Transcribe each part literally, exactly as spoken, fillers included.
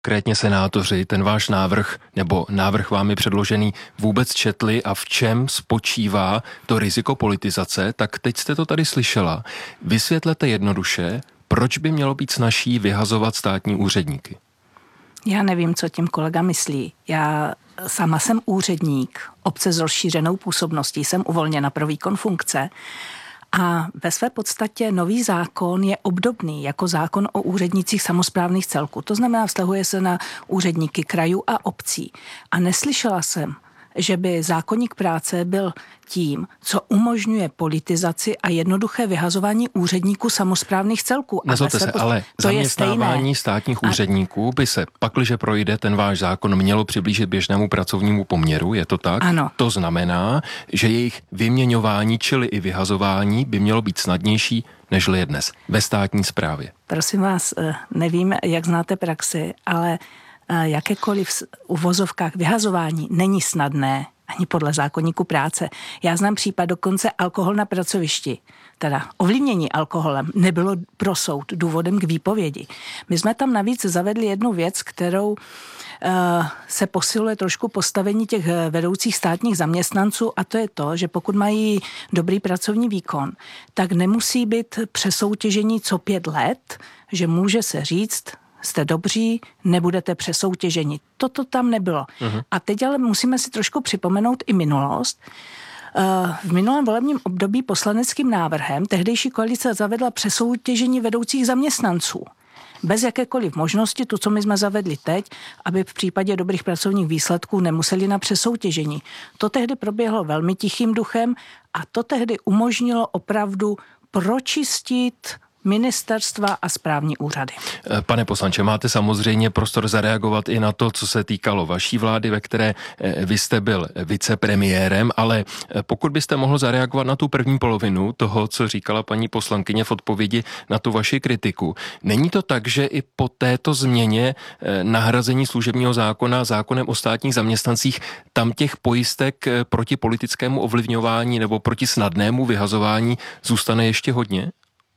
konkrétně senátoři ten váš návrh nebo návrh vámi předložený vůbec četli a v čem spočívá to riziko politizace, tak teď jste to tady slyšela. Vysvětlete jednoduše, proč by mělo být snazší vyhazovat státní úředníky. Já nevím, co tím kolega myslí. Já sama jsem úředník obce s rozšířenou působností, jsem uvolněna pro výkon funkce a ve své podstatě nový zákon je obdobný jako zákon o úřednících samosprávných celků. To znamená, vztahuje se na úředníky krajů a obcí. A neslyšela jsem, že by zákoník práce byl tím, co umožňuje politizaci a jednoduché vyhazování úředníků samosprávných celků. Nezlobte se, ale zaměstnávání státních úředníků by se, pakliže projde ten váš zákon, mělo přiblížit běžnému pracovnímu poměru, je to tak? Ano. To znamená, že jejich vyměňování, čili i vyhazování, by mělo být snadnější, nežli je dnes ve státní správě. Prosím vás, nevím, jak znáte praxi, ale jakékoliv v uvozovkách vyhazování není snadné ani podle zákoníku práce. Já znám případ dokonce alkohol na pracovišti, teda ovlivnění alkoholem nebylo pro soud důvodem k výpovědi. My jsme tam navíc zavedli jednu věc, kterou uh, se posiluje trošku postavení těch vedoucích státních zaměstnanců a to je to, že pokud mají dobrý pracovní výkon, tak nemusí být přesoutěžení co pět let, že může se říct, jste dobří, nebudete přesoutěženi. Toto tam nebylo. Uh-huh. A teď ale musíme si trošku připomenout i minulost. V minulém volebním období poslaneckým návrhem tehdejší koalice zavedla přesoutěžení vedoucích zaměstnanců. Bez jakékoliv možnosti, to, co my jsme zavedli teď, aby v případě dobrých pracovních výsledků nemuseli na přesoutěžení. To tehdy proběhlo velmi tichým duchem a to tehdy umožnilo opravdu pročistit ministerstva a správní úřady. Pane poslanče, máte samozřejmě prostor zareagovat i na to, co se týkalo vaší vlády, ve které vy jste byl vicepremiérem, ale pokud byste mohl zareagovat na tu první polovinu toho, co říkala paní poslankyně v odpovědi na tu vaši kritiku. Není to tak, že i po této změně nahrazení služebního zákona zákonem o státních zaměstnancích tam těch pojistek proti politickému ovlivňování nebo proti snadnému vyhazování zůstane ještě hodně?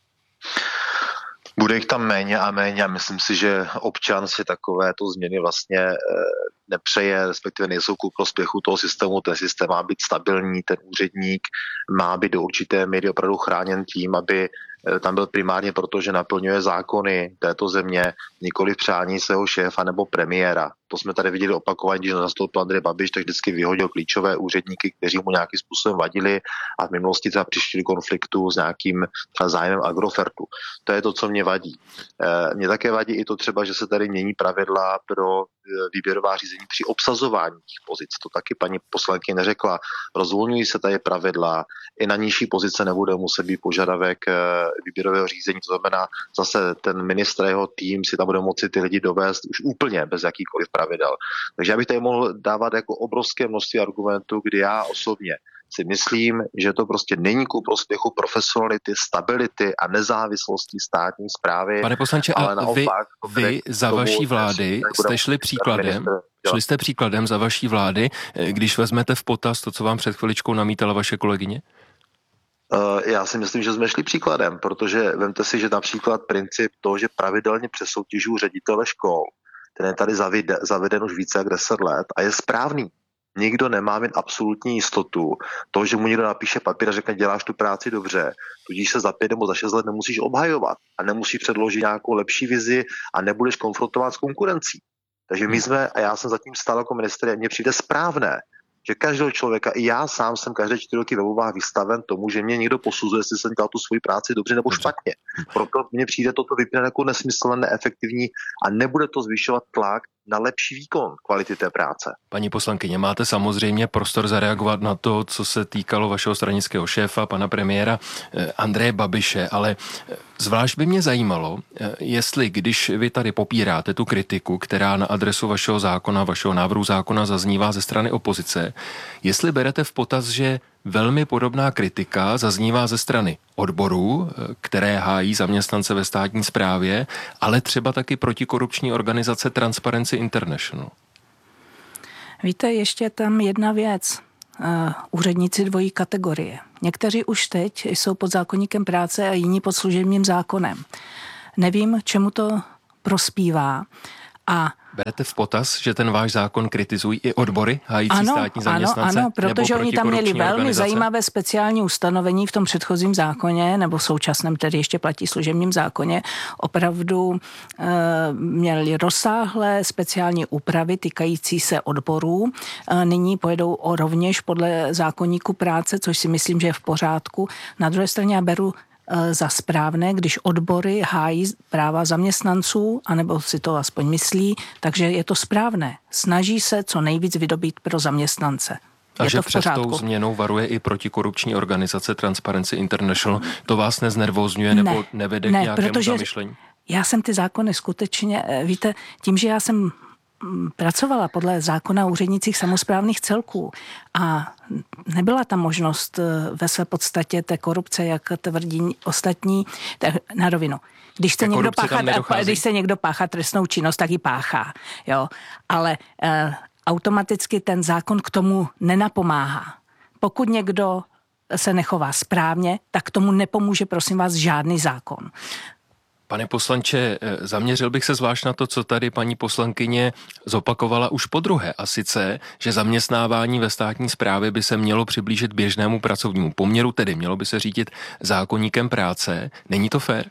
Bude jich tam méně a méně a myslím si, že občan si takovéto změny vlastně nepřeje, respektive nejsou ku prospěchu toho systému. Ten systém má být stabilní, ten úředník má být do určité míry opravdu chráněn tím, aby tam byl primárně proto, že naplňuje zákony této země, nikoli přání svého šéfa nebo premiéra. To jsme tady viděli opakovaně, když nastoupil Andrej Babiš, tak vždycky vyhodil klíčové úředníky, kteří mu nějakým způsobem vadili a v minulosti třeba přišli do konfliktu s nějakým zájmem Agrofertu. To je to, co mě vadí. E, mě také vadí i to třeba, že se tady mění pravidla pro výběrová řízení při obsazování těch pozic. To taky paní poslankyně neřekla. Rozvolňují se tady pravidla, i na nižší pozice nebude muset být požadavek výběrového řízení, to znamená zase ten ministr a jeho tým si tam bude moci ty lidi dovést už úplně bez jakýchkoliv pravidel. Takže já bych tady mohl dávat jako obrovské množství argumentů, kdy já osobně si myslím, že to prostě není ku prospěchu profesionality, stability a nezávislosti státní správy. Pane poslanče, ale a naopak, vy, vy za vaší vlády jste šli příkladem, šli jste příkladem za vaší vlády, když vezmete v potaz to, co vám před chviličkou namítala vaše kolegyně? Já si myslím, že jsme šli příkladem, protože vemte si, že například princip toho, že pravidelně přesoutěžují ředitele škol, ten je tady zaveden už více jak deset let a je správný. Nikdo nemá mít absolutní jistotu toho, že mu někdo napíše papír a řekne, děláš tu práci dobře, tudíž se za pět nebo za šest let nemusíš obhajovat a nemusíš předložit nějakou lepší vizi a nebudeš konfrontovat s konkurencí. Takže my jsme, a já jsem zatím stál jako ministr, mně přijde správné, že každého člověka, i já sám jsem každé čtyři roky ve volbách vystaven tomu, že mě někdo posuzuje, jestli jsem dělal tu svoji práci dobře nebo špatně. Proto mně přijde toto vypírat jako nesmyslné, neefektivní a nebude to zvyšovat tlak na lepší výkon kvality té práce. Paní poslankyně, máte samozřejmě prostor zareagovat na to, co se týkalo vašeho stranického šéfa, pana premiéra Andreje Babiše, ale zvlášť by mě zajímalo, jestli když vy tady popíráte tu kritiku, která na adresu vašeho zákona, vašeho návrhu zákona zaznívá ze strany opozice, jestli berete v potaz, že velmi podobná kritika zaznívá ze strany odborů, které hájí zaměstnance ve státní správě, ale třeba taky protikorupční organizace Transparency International. Víte, ještě tam jedna věc. Uh, úředníci dvojí kategorie. Někteří už teď jsou pod zákoníkem práce a jiní pod služebním zákonem. Nevím, čemu to prospívá. A Berete v potaz, že ten váš zákon kritizují i odbory hájící ano, státní zaměstnance? Ano, ano, protože oni tam měli velmi organizace? zajímavé speciální ustanovení v tom předchozím zákoně, nebo v současném, tedy ještě platí služebním zákoně. Opravdu e, měli rozsáhlé speciální úpravy týkající se odborů. E, nyní pojedou o rovněž podle zákoníku práce, což si myslím, že je v pořádku. Na druhé straně já beru za správné, když odbory hájí práva zaměstnanců, anebo si to aspoň myslí, takže je to správné. Snaží se co nejvíc vydobít pro zaměstnance. A je že to v před pořádku. tou změnou varuje i protikorupční organizace Transparency International. To vás neznervózňuje nebo ne, nevede ne, k nějakému protože zamyšlení? Já jsem ty zákony skutečně, víte, tím, že já jsem pracovala podle zákona o úřednicích samosprávných celků a nebyla tam možnost ve své podstatě té korupce, jak tvrdí ostatní, na rovinu. Když se, někdo páchá, když se někdo páchá trestnou činnost, tak ji páchá. Jo? Ale eh, automaticky ten zákon k tomu nenapomáhá. Pokud někdo se nechová správně, tak tomu nepomůže, prosím vás, žádný zákon. Pane poslanče, zaměřil bych se zvlášť na to, co tady paní poslankyně zopakovala už podruhé, a sice, že zaměstnávání ve státní správě by se mělo přiblížit běžnému pracovnímu poměru, tedy mělo by se řídit zákoníkem práce. Není to fér?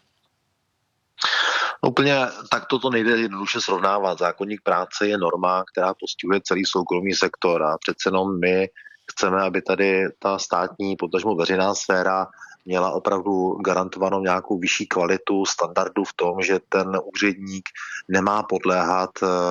Úplně tak toto nejde jednoduše srovnávat. Zákoník práce je norma, která postihuje celý soukromý sektor a přece jenom my chceme, aby tady ta státní, potažmo veřejná sféra měla opravdu garantovanou nějakou vyšší kvalitu standardu v tom, že ten úředník nemá podléhat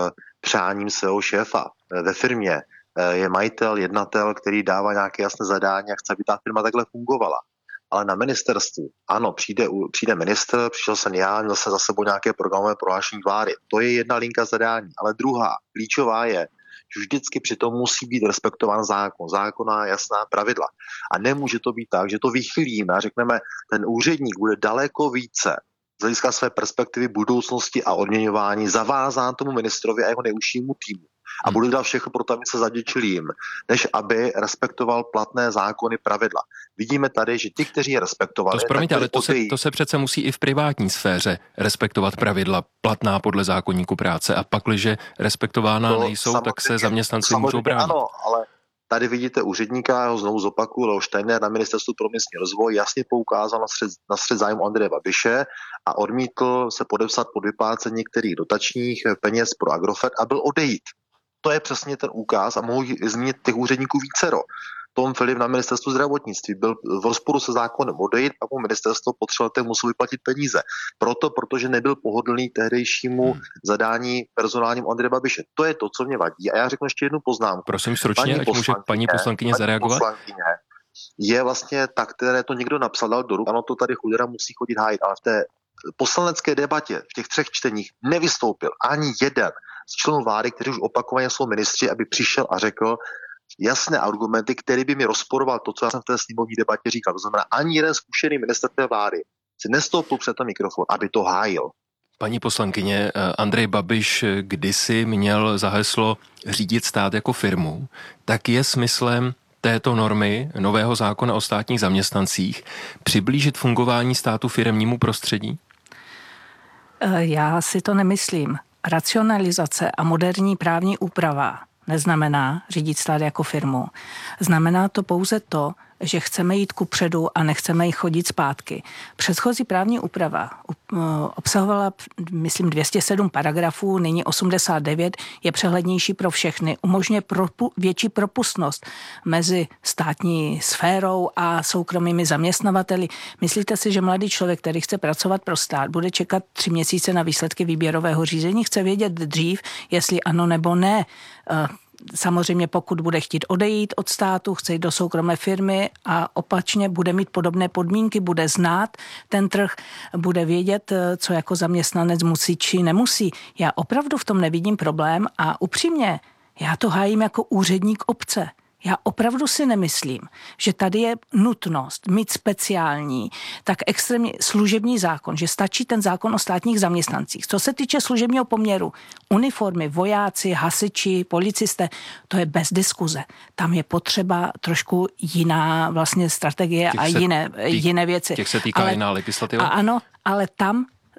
přáním svého šéfa. Ve firmě je majitel, jednatel, který dává nějaké jasné zadání a chce, aby ta firma takhle fungovala. Ale na ministerstvu, ano, přijde, přijde ministr, přišel jsem já, měl jsem za sebou nějaké programové prohlášení vlády. To je jedna linka zadání, ale druhá, klíčová je, že vždycky přitom musí být respektován zákon, zákonná jasná pravidla. A nemůže to být tak, že to vychylíme a řekneme, ten úředník bude daleko více z hlediska své perspektivy budoucnosti a odměňování zavázán tomu ministrovi a jeho nejužšímu týmu. A bude dělat všechno pro to, aby se zavděčil jim, než aby respektoval platné zákony, pravidla. Vidíme tady, že ti, kteří je respektovali... To, promiňte, ale to se, to se přece musí i v privátní sféře respektovat pravidla platná podle zákoníku práce a pakliže respektována to nejsou, tak se zaměstnanci můžou bránit. Ano, ale tady vidíte úředníka, já ho znovu zopakuju, Leo Steiner na Ministerstvu pro místní rozvoj jasně poukázal na střed, na střed zájmu Andreje Babiše a odmítl se podepsat pod vyplácení některých dotačních peněz pro Agrofert a byl odejít. To je přesně ten úkaz a mohu zmínit těch úředníků vícero. Tom Filip na Ministerstvu zdravotnictví byl v rozporu se zákonem odejít, pak mu ministerstvo po tři letech muselo vyplatit peníze. Proto, protože nebyl pohodlný tehdejšímu hmm. zadání personálním Andreje Babiše. To je to, co mě vadí. A já řeknu ještě jednu poznámku. Prosím stručně, ať může paní poslankyně zareagovat. Poslankyně je vlastně ta, které to někdo napsal, dal do ruk. Ano, to tady chudera musí chodit hájit, ale v té poslanecké debatě, v těch třech čteních nevystoupil ani jeden z členů vlády, kteří už opakovaně jsou ministři, aby přišel a řekl jasné argumenty, které by mi rozporoval to, co já jsem v té sněmovní debatě říkal. To znamená, ani jeden zkušený ministr té vlády si nestoupil před ten mikrofon, aby to hájil. Paní poslankyně, Andrej Babiš kdysi měl za heslo řídit stát jako firmu, tak je smyslem této normy nového zákona o státních zaměstnancích přiblížit fungování státu firemnímu prostředí? Já si to nemyslím. Racionalizace a moderní právní úprava neznamená řídit stát jako firmu. Znamená to pouze to, že chceme jít kupředu a nechceme jí chodit zpátky. Předchozí právní úprava obsahovala, myslím, dvě stě sedm paragrafů, nyní osmdesát devět, je přehlednější pro všechny, umožňuje propu, větší propustnost mezi státní sférou a soukromými zaměstnavateli. Myslíte si, že mladý člověk, který chce pracovat pro stát, bude čekat tři měsíce na výsledky výběrového řízení, chce vědět dřív, jestli ano nebo ne. Samozřejmě pokud bude chtít odejít od státu, chce jít do soukromé firmy a opačně bude mít podobné podmínky, bude znát ten trh, bude vědět, co jako zaměstnanec musí či nemusí. Já opravdu v tom nevidím problém a upřímně, já to hájím jako úředník obce. Já opravdu si nemyslím, že tady je nutnost mít speciální, tak extrémně služební zákon, že stačí ten zákon o státních zaměstnancích. Co se týče služebního poměru, uniformy, vojáci, hasiči, policisté, to je bez diskuze. Tam je potřeba trošku jiná vlastně strategie těch a jiné, tý, jiné věci. Těch se týká ale, jiná legislativa? A ano, ale tam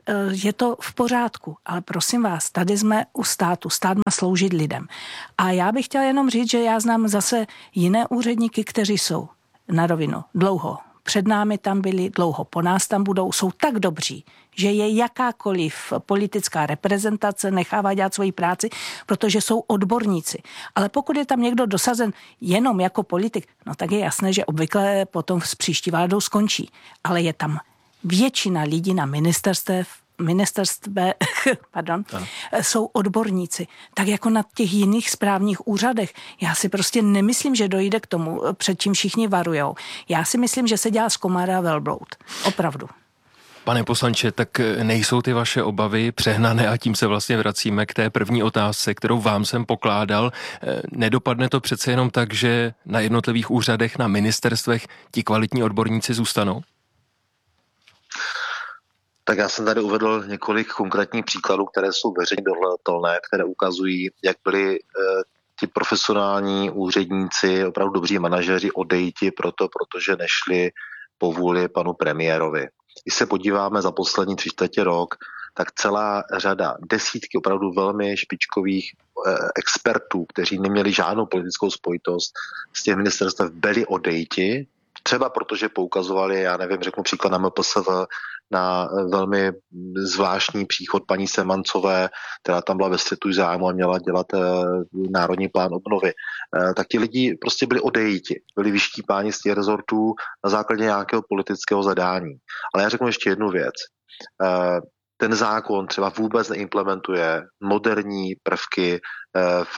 je to v pořádku, ale prosím vás, tady jsme u státu, stát má sloužit lidem. A já bych chtěla jenom říct, že já znám zase jiné úředníky, kteří jsou na rovinu dlouho. Před námi tam byli, dlouho po nás tam budou, jsou tak dobří, že je jakákoliv politická reprezentace nechává dělat svoji práci, protože jsou odborníci. Ale pokud je tam někdo dosazen jenom jako politik, no tak je jasné, že obvykle potom s příští vládou skončí. Ale je tam většina lidí na ministerstve, ministerstve pardon, ano. jsou odborníci. Tak jako na těch jiných správních úřadech. Já si prostě nemyslím, že dojde k tomu, před čím všichni varujou. Já si myslím, že se dělá z komára velbloud. Opravdu. Pane poslanče, tak nejsou ty vaše obavy přehnané a tím se vlastně vracíme k té první otázce, kterou vám jsem pokládal. Nedopadne to přece jenom tak, že na jednotlivých úřadech, na ministerstvech ti kvalitní odborníci zůstanou? Tak já jsem tady uvedl několik konkrétních příkladů, které jsou veřejně dohledatelné, které ukazují, jak byli e, ti profesionální úředníci, opravdu dobří manažeři odejti proto, protože nešli po vůli panu premiérovi. Když se podíváme za poslední tři čtvrtě rok, tak celá řada, desítky opravdu velmi špičkových e, expertů, kteří neměli žádnou politickou spojitost z těch ministerstev, byli odejti, třeba protože poukazovali, já nevím, řeknu příklad na M P S V, na velmi zvláštní příchod paní Semancové, která tam byla ve střetu zájmu a měla dělat e, národní plán obnovy. E, tak ti lidi prostě byli odejiti, byli vyštípáni z těch rezortů na základě nějakého politického zadání. Ale já řeknu ještě jednu věc. E, ten zákon třeba vůbec neimplementuje moderní prvky v,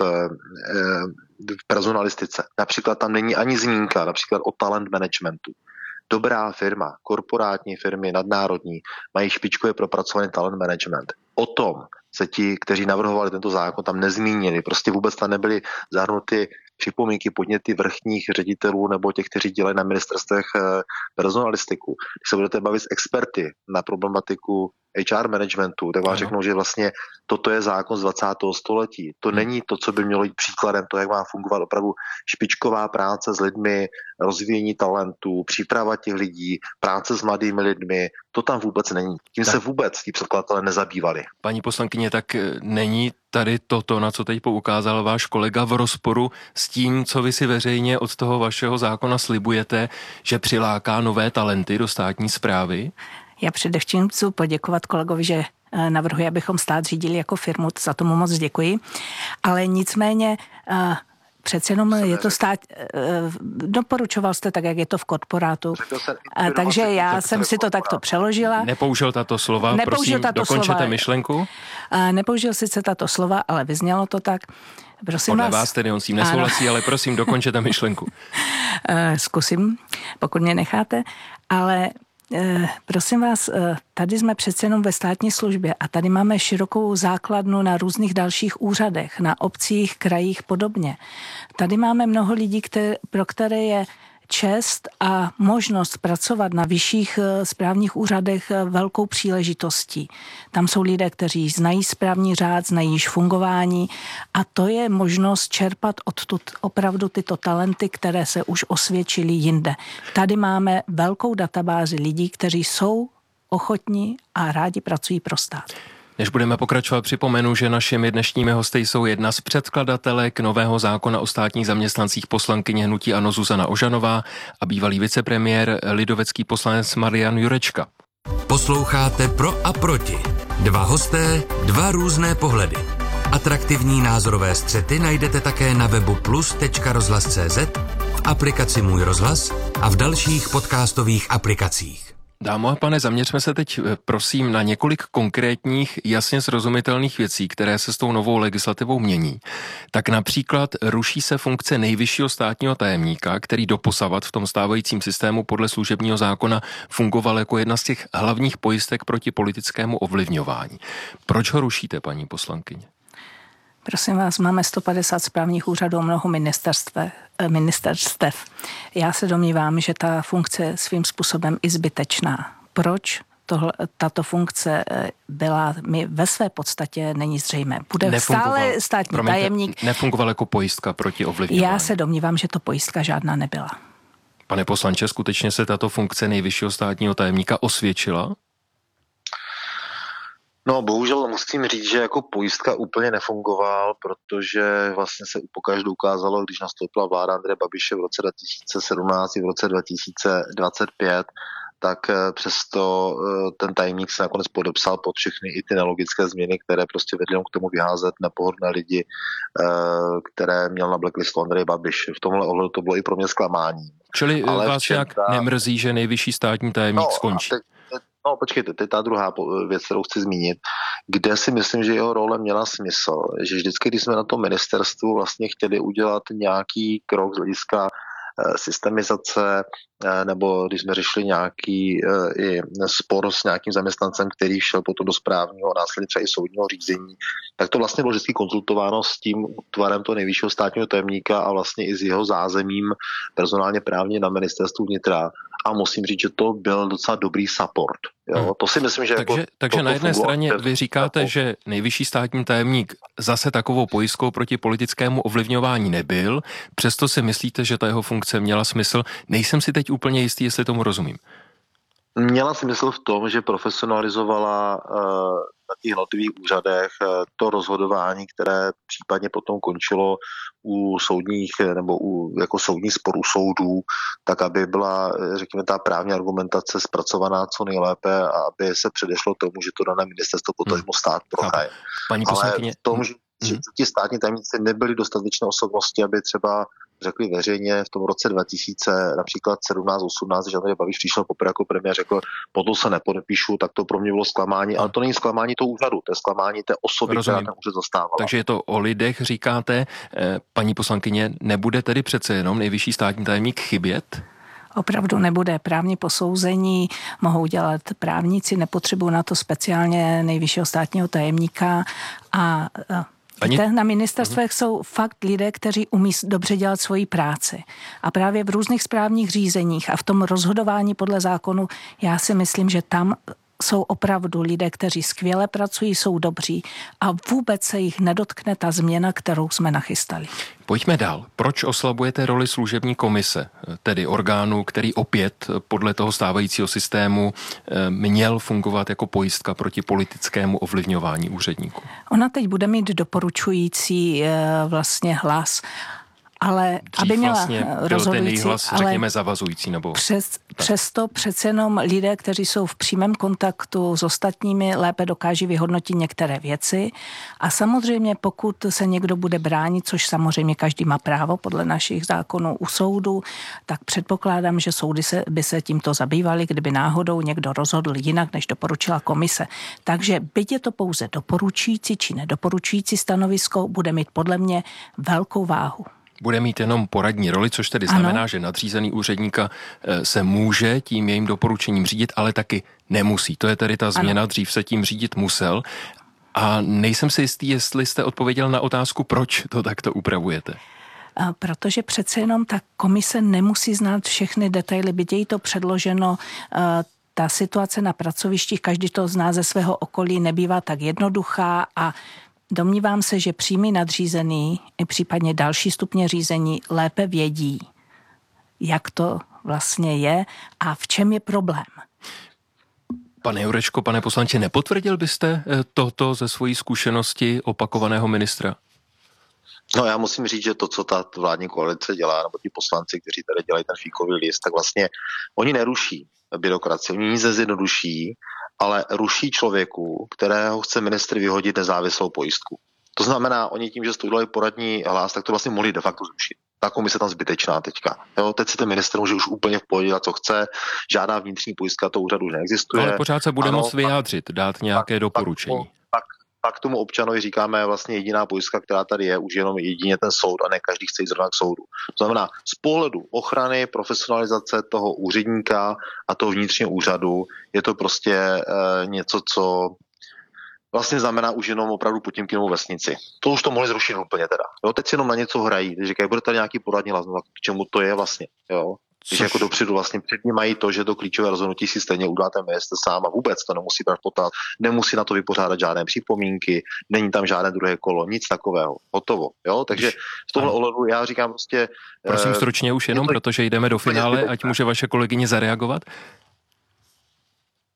v personalistice. Například tam není ani zmínka, například o talent managementu. Dobrá firma, korporátní firmy, nadnárodní, mají špičkově propracovaný talent management. O tom se ti, kteří navrhovali tento zákon, tam nezmínili. Prostě vůbec tam nebyly zahrnuty připomínky, podněty vrchních ředitelů nebo těch, kteří dělají na ministerstvech personalistiku. Když se budete bavit s experty na problematiku H R managementu, tak vám řeknou, že vlastně toto je zákon z dvacátého století. To hmm. není to, co by mělo být příkladem toho, jak má fungovat opravdu špičková práce s lidmi, rozvíjení talentů, příprava těch lidí, práce s mladými lidmi. To tam vůbec není. Tím tak se vůbec tí předkladatelé nezabývali. Paní poslankyně, tak není tady toto, na co teď poukázal váš kolega, v rozporu s tím, co vy si veřejně od toho vašeho zákona slibujete, že přiláká nové talenty do státní správy? Já především chci poděkovat kolegovi, že navrhuje, abychom stát řídili jako firmu, za tomu moc děkuji. Ale nicméně přece jenom je to stát, doporučoval jste tak, jak je to v korporátu. Takže já jsem si to takto přeložila. Nepoužil tato slova, Nepoužil prosím, tato dokončete slova. myšlenku. Nepoužil sice tato slova, ale vyznělo to tak. Prosím Podle vás, vás tedy on s tím nesouhlasí, ano. Ale prosím, dokončete myšlenku. Zkusím, pokud mě necháte, ale prosím vás, tady jsme přece jenom ve státní službě a tady máme širokou základnu na různých dalších úřadech, na obcích, krajích podobně. Tady máme mnoho lidí, které, pro které je čest a možnost pracovat na vyšších správních úřadech velkou příležitostí. Tam jsou lidé, kteří znají správní řád, znají již fungování a to je možnost čerpat odtud opravdu tyto talenty, které se už osvědčily jinde. Tady máme velkou databázi lidí, kteří jsou ochotní a rádi pracují pro stát. Než budeme pokračovat, připomenu, že našimi dnešními hosty jsou jedna z předkladatelek nového zákona o státních zaměstnancích, poslankyně hnutí ANO Zuzana Ožanová a bývalý vicepremiér lidovecký poslanec Marian Jurečka. Posloucháte Pro a proti. Dva hosté, dva různé pohledy. Atraktivní názorové střety najdete také na webu plus tečka rozhlas tečka cé zet, v aplikaci Můj rozhlas a v dalších podcastových aplikacích. Dámo a pane, zaměřme se teď prosím na několik konkrétních, jasně srozumitelných věcí, které se s tou novou legislativou mění. Tak například ruší se funkce nejvyššího státního tajemníka, který doposavat v tom stávajícím systému podle služebního zákona fungoval jako jedna z těch hlavních pojistek proti politickému ovlivňování. Proč ho rušíte, paní poslankyně? Prosím vás, máme sto padesát správních úřadů, mnoho ministerstev. Já se domnívám, že ta funkce je svým způsobem i zbytečná. Proč tohle, tato funkce byla, mi ve své podstatě není zřejmé. Bude nefungoval, stále státní promiňte, tajemník. Nefungoval jako pojistka proti ovlivňování. Já se domnívám, že to pojistka žádná nebyla. Pane poslanče, skutečně se tato funkce nejvyššího státního tajemníka osvědčila? No, bohužel musím říct, že jako pojistka úplně nefungoval, protože vlastně se pokaždé ukázalo, když nastoupila vláda Andreje Babiše v roce dva tisíce sedmnáct i v roce dva tisíce dvacet pět, tak přesto ten tajemník se nakonec podepsal pod všechny i ty nelogické změny, které prostě vedly k tomu vyházet nepohodlné lidi, které měl na blacklistu Andrej Babiš. V tomhle ohledu to bylo i pro mě zklamání. Čili ale vás nějak ta... nemrzí, že nejvyšší státní tajemník no, skončí? Teď, no počkejte, to je ta druhá věc, kterou chci zmínit, kde si myslím, že jeho role měla smysl, že vždycky, když jsme na tom ministerstvu vlastně chtěli udělat nějaký krok z hlediska systemizace, nebo když jsme řešili nějaký i spor s nějakým zaměstnancem, který šel potom do správního a následně třeba i soudního řízení, tak to vlastně bylo vždycky konzultováno s tím tvarem toho nejvyššího státního tajemníka a vlastně i s jeho zázemím personálně právně na ministerstvu vnitra. A musím říct, že to byl docela dobrý support. Jo? Hmm. To si myslím, že... Takže, jako, takže na jedné straně bez... vy říkáte, že nejvyšší státní tajemník zase takovou pojistkou proti politickému ovlivňování nebyl, přesto si myslíte, že ta jeho funkce měla smysl. Nejsem si teď úplně jistý, jestli tomu rozumím. Měla smysl v tom, že profesionalizovala uh, na těch jednotlivých úřadech uh, to rozhodování, které případně potom končilo u soudních nebo u, jako soudních sporů soudů, tak aby byla, řekněme, ta právní argumentace zpracovaná co nejlépe a aby se předešlo tomu, že to dané ministerstvo potažmo stát prohraje. Paní poslankyně... Ale v tom, že hmm. ti státní tajemníci nebyli dostatečné osobnosti, aby třeba řekli veřejně v tom roce dva tisíce, například sedmnáct osmnáct, že Andrej Babiš přišel poprvé jako premiér, řekl, potom se nepodepíšu, tak to pro mě bylo zklamání, ale to není zklamání toho úřadu, to je zklamání té osoby, Rozumím. která ten úřad zastávala. Takže je to o lidech, říkáte, paní poslankyně, nebude tedy přece jenom nejvyšší státní tajemník chybět? Opravdu nebude. Právní posouzení mohou dělat právníci, nepotřebují na to speciálně nejvyššího státního tajemníka a víte, na ministerstvech uh-huh. jsou fakt lidé, kteří umí dobře dělat svoji práci. A právě v různých správních řízeních a v tom rozhodování podle zákonu, já si myslím, že tam jsou opravdu lidé, kteří skvěle pracují, jsou dobří a vůbec se jich nedotkne ta změna, kterou jsme nachystali. Pojďme dál. Proč oslabujete roli služební komise, tedy orgánu, který opět podle toho stávajícího systému měl fungovat jako pojistka proti politickému ovlivňování úředníků? Ona teď bude mít doporučující vlastně hlas, ale Dřív aby měla vlastně rozhodující, ten hlas, řekněme, zavazující. Nebo... Přes, přesto přece jenom lidé, kteří jsou v přímém kontaktu s ostatními, lépe dokáží vyhodnotit některé věci. A samozřejmě, pokud se někdo bude bránit, což samozřejmě každý má právo podle našich zákonů u soudu, tak předpokládám, že soudy se, by se tímto zabývaly, kdyby náhodou někdo rozhodl jinak, než doporučila komise. Takže byť je to pouze doporučující či nedoporučující stanovisko, bude mít podle mě velkou váhu. Bude mít jenom poradní roli, což tedy znamená, ano. že nadřízený úředníka se může tím jejím doporučením řídit, ale taky nemusí. To je tedy ta změna, ano. Dřív se tím řídit musel. A nejsem si jistý, jestli jste odpověděl na otázku, proč to takto upravujete. Protože přece jenom ta komise nemusí znát všechny detaily, byť je jí to předloženo. Ta situace na pracovištích, každý to zná ze svého okolí, nebývá tak jednoduchá a domnívám se, že přímý nadřízený i případně další stupně řízení lépe vědí, jak to vlastně je a v čem je problém. Pane Jurečko, pane poslanče, nepotvrdil byste toto ze svojí zkušenosti opakovaného ministra? No já musím říct, že to, co ta vládní koalice dělá, nebo ti poslanci, kteří tady dělají ten fíkový list, tak vlastně oni neruší byrokracii, oni nic nezjednoduší, ale ruší člověku, kterého chce ministr vyhodit nezávislou pojistku. To znamená, oni tím, že jste udělali poradní hlas, tak to vlastně mohli de facto zrušit. Ta komise tam zbytečná teďka. Jo, teď si ten ministr může už úplně v pohodě dělat, co chce, žádná vnitřní pojistka to úřadu už neexistuje. Ale pořád se bude ano, moct vyjádřit, dát nějaké tak, doporučení. Tak, tak, tak tomu občanovi říkáme vlastně jediná pojistka, která tady je, už jenom jedině ten soud a ne každý chce jít zrovna k soudu. To znamená, z pohledu ochrany, profesionalizace toho úředníka a toho vnitřního úřadu je to prostě e, něco, co vlastně znamená už jenom opravdu Potěmkinovu vesnici. To už to mohli zrušit úplně teda. Jo, teď si jenom na něco hrají, když říkají, bude tady nějaký poradní hlas, no, k čemu to je vlastně, jo. Když jako dopředu vlastně před ním mají to, že to klíčové rozhodnutí si stejně udá ten ministr sám a vůbec to nemusí brát potaz, nemusí na to vypořádat žádné připomínky, není tam žádné druhé kolo, nic takového, hotovo, jo, takže v tomhle ohledu já říkám prostě... Prosím stručně už jenom, to, protože jdeme do finále, ať může vaše kolegyně zareagovat.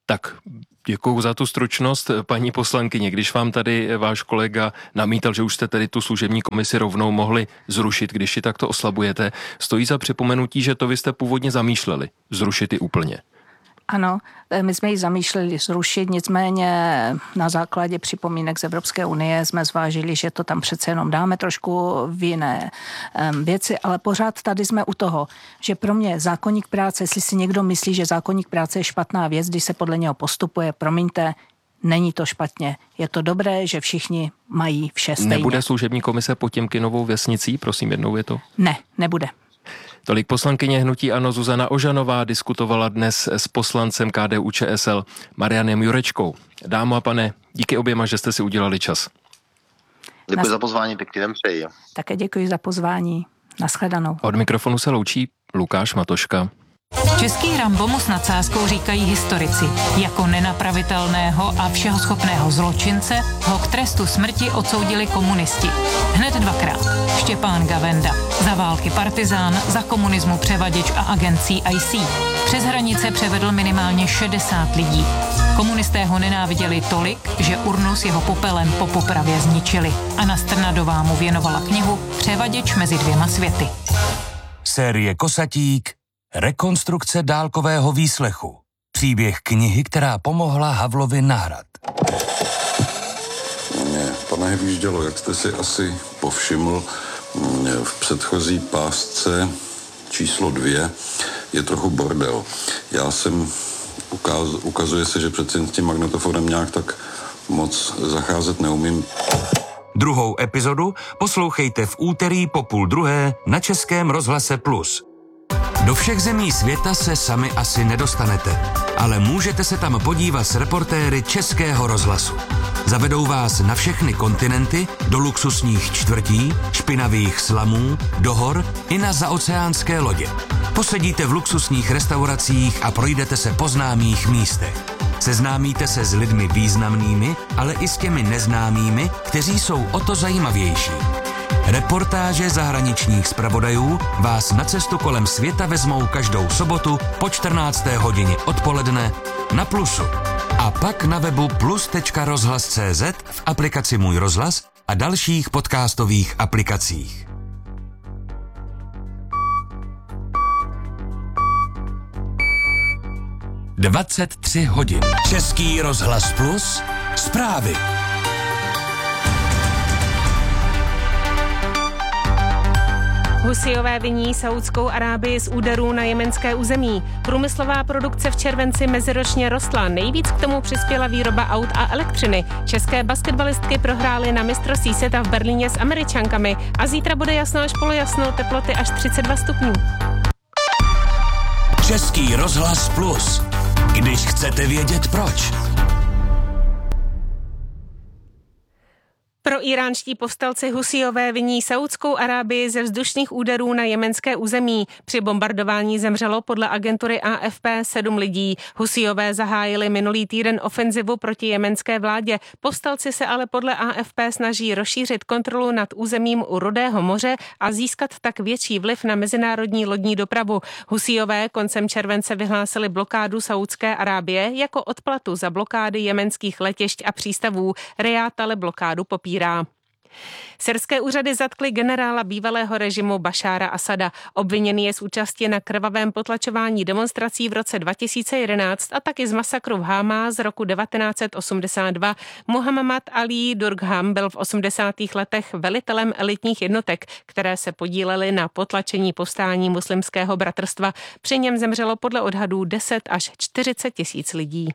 Tak děkuju za tu stručnost, paní poslankyně. Když vám tady váš kolega namítal, že už jste tedy tu služební komisi rovnou mohli zrušit, když ji takto oslabujete, stojí za připomenutí, že to vy jste původně zamýšleli, zrušit ji úplně. Ano, my jsme ji zamýšleli zrušit, nicméně na základě připomínek z Evropské unie jsme zvážili, že to tam přece jenom dáme trošku v jiné věci, ale pořád tady jsme u toho, že pro mě zákoník práce, jestli si někdo myslí, že zákoník práce je špatná věc, když se podle něho postupuje, promiňte, není to špatně. Je to dobré, že všichni mají vše stejně. Nebude služební komise Potěmkinovou vesnicí, prosím jednou větou? Ne, nebude. Tolik poslankyně hnutí ANO Zuzana Ožanová diskutovala dnes s poslancem K D U Č S L Marianem Jurečkou. Dámo a pane, díky oběma, že jste si udělali čas. Děkuji Nas... za pozvání, pěkný den přeji. Také děkuji za pozvání. Naschledanou. Od mikrofonu se loučí Lukáš Matoška. Český Rambo mu s nadsázkou říkají historici. Jako nenapravitelného a všehoschopného zločince ho k trestu smrti odsoudili komunisti. Hned dvakrát. Štěpán Gavenda. Za války partizán, za komunismu převaděč a agent C I C. Přes hranice převedl minimálně šedesát lidí. Komunisté ho nenáviděli tolik, že urnu s jeho popelem po popravě zničili. Anna Strnadová mu věnovala knihu Převaděč mezi dvěma světy. Série Kosatík. Rekonstrukce dálkového výslechu. Příběh knihy, která pomohla Havlovi na hrad. Mě pane Hvíždělo, jak jste si asi povšiml, v předchozí pásce číslo dvě je trochu bordel. Já jsem, ukaz, ukazuje se, že přece s tím magnetofonem nějak tak moc zacházet neumím. Druhou epizodu poslouchejte v úterý po půl druhé na Českém rozhlase Plus. Do všech zemí světa se sami asi nedostanete, ale můžete se tam podívat s reportéry Českého rozhlasu. Zavedou vás na všechny kontinenty, do luxusních čtvrtí, špinavých slamů, do hor i na zaoceánské lodě. Posedíte v luxusních restauracích a projdete se po známých místech. Seznámíte se s lidmi významnými, ale i s těmi neznámými, kteří jsou o to zajímavější. Reportáže zahraničních zpravodajů vás na cestu kolem světa vezmou každou sobotu po čtrnácté hodině odpoledne na Plusu. A pak na webu plus tečka rozhlas tečka cé zet, v aplikaci Můj rozhlas a dalších podcastových aplikacích. dvacet tři hodin. Český rozhlas Plus. Zprávy. Husíové viní Saúdskou Arábii z úderů na jemenské území. Průmyslová produkce v červenci meziročně rostla. Nejvíc k tomu přispěla výroba aut a elektřiny. České basketbalistky prohrály na mistrovství světa v Berlíně s Američankami a zítra bude jasno až polojasno, teploty až třicet dva stupňů. Český rozhlas Plus. Když chcete vědět proč. Proíránští povstalci Husíové viní Saúdskou Arábii ze vzdušných úderů na jemenské území. Při bombardování zemřelo podle agentury A F P sedm lidí. Husíové zahájili minulý týden ofenzivu proti jemenské vládě. Povstalci se ale podle A F P snaží rozšířit kontrolu nad územím u Rudého moře a získat tak větší vliv na mezinárodní lodní dopravu. Husíové koncem července vyhlásili blokádu Saúdské Arábie jako odplatu za blokády jemenských letišť a přístavů. Rijád ale blokádu popírá. Syrské úřady zatkly generála bývalého režimu Bašára Asada. Obviněný je z účasti na krvavém potlačování demonstrací v roce dva tisíce jedenáct a taky z masakru v Háma z roku devatenáct set osmdesát dva. Muhammad Ali Durgham byl v osmdesátých letech velitelem elitních jednotek, které se podílely na potlačení povstání muslimského bratrstva. Při něm zemřelo podle odhadů deset až čtyřicet tisíc lidí.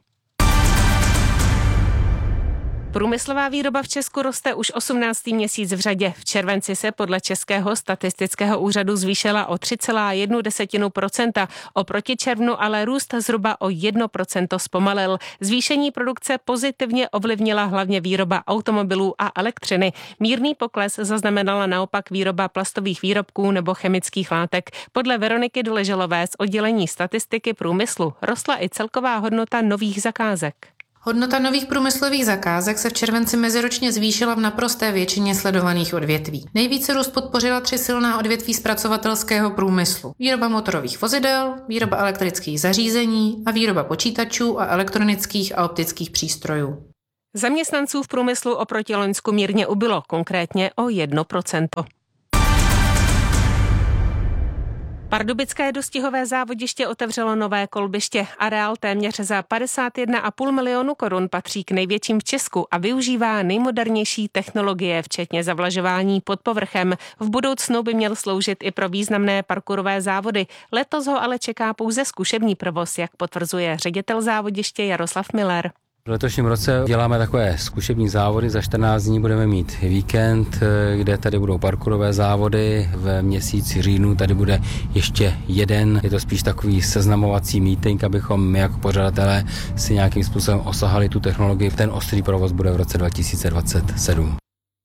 Průmyslová výroba v Česku roste už osmnáctý měsíc v řadě. V červenci se podle Českého statistického úřadu zvýšila o tři celá jedna desetina procenta. Oproti červnu ale růst zhruba o jedno procento zpomalil. Zvýšení produkce pozitivně ovlivnila hlavně výroba automobilů a elektřiny. Mírný pokles zaznamenala naopak výroba plastových výrobků nebo chemických látek. Podle Veroniky Doleželové z oddělení statistiky průmyslu rostla i celková hodnota nových zakázek. Hodnota nových průmyslových zakázek se v červenci meziročně zvýšila v naprosté většině sledovaných odvětví. Nejvíce růst podpořila tři silná odvětví zpracovatelského průmyslu. Výroba motorových vozidel, výroba elektrických zařízení a výroba počítačů a elektronických a optických přístrojů. Zaměstnanců v průmyslu oproti loňsku mírně ubylo, konkrétně o jedno procento. Pardubické dostihové závodiště otevřelo nové kolbiště. Areál téměř za padesát jedna celá pět milionu korun patří k největším v Česku a využívá nejmodernější technologie, včetně zavlažování pod povrchem. V budoucnu by měl sloužit i pro významné parkourové závody. Letos ho ale čeká pouze zkušební provoz, jak potvrzuje ředitel závodiště Jaroslav Miller. V letošním roce děláme takové zkušební závody, za čtrnáct dní budeme mít víkend, kde tady budou parkourové závody, v měsíci říjnu tady bude ještě jeden, je to spíš takový seznamovací meeting, abychom my jako pořadatelé si nějakým způsobem osahali tu technologii. Ten ostrý provoz bude v roce dva tisíce dvacet sedm.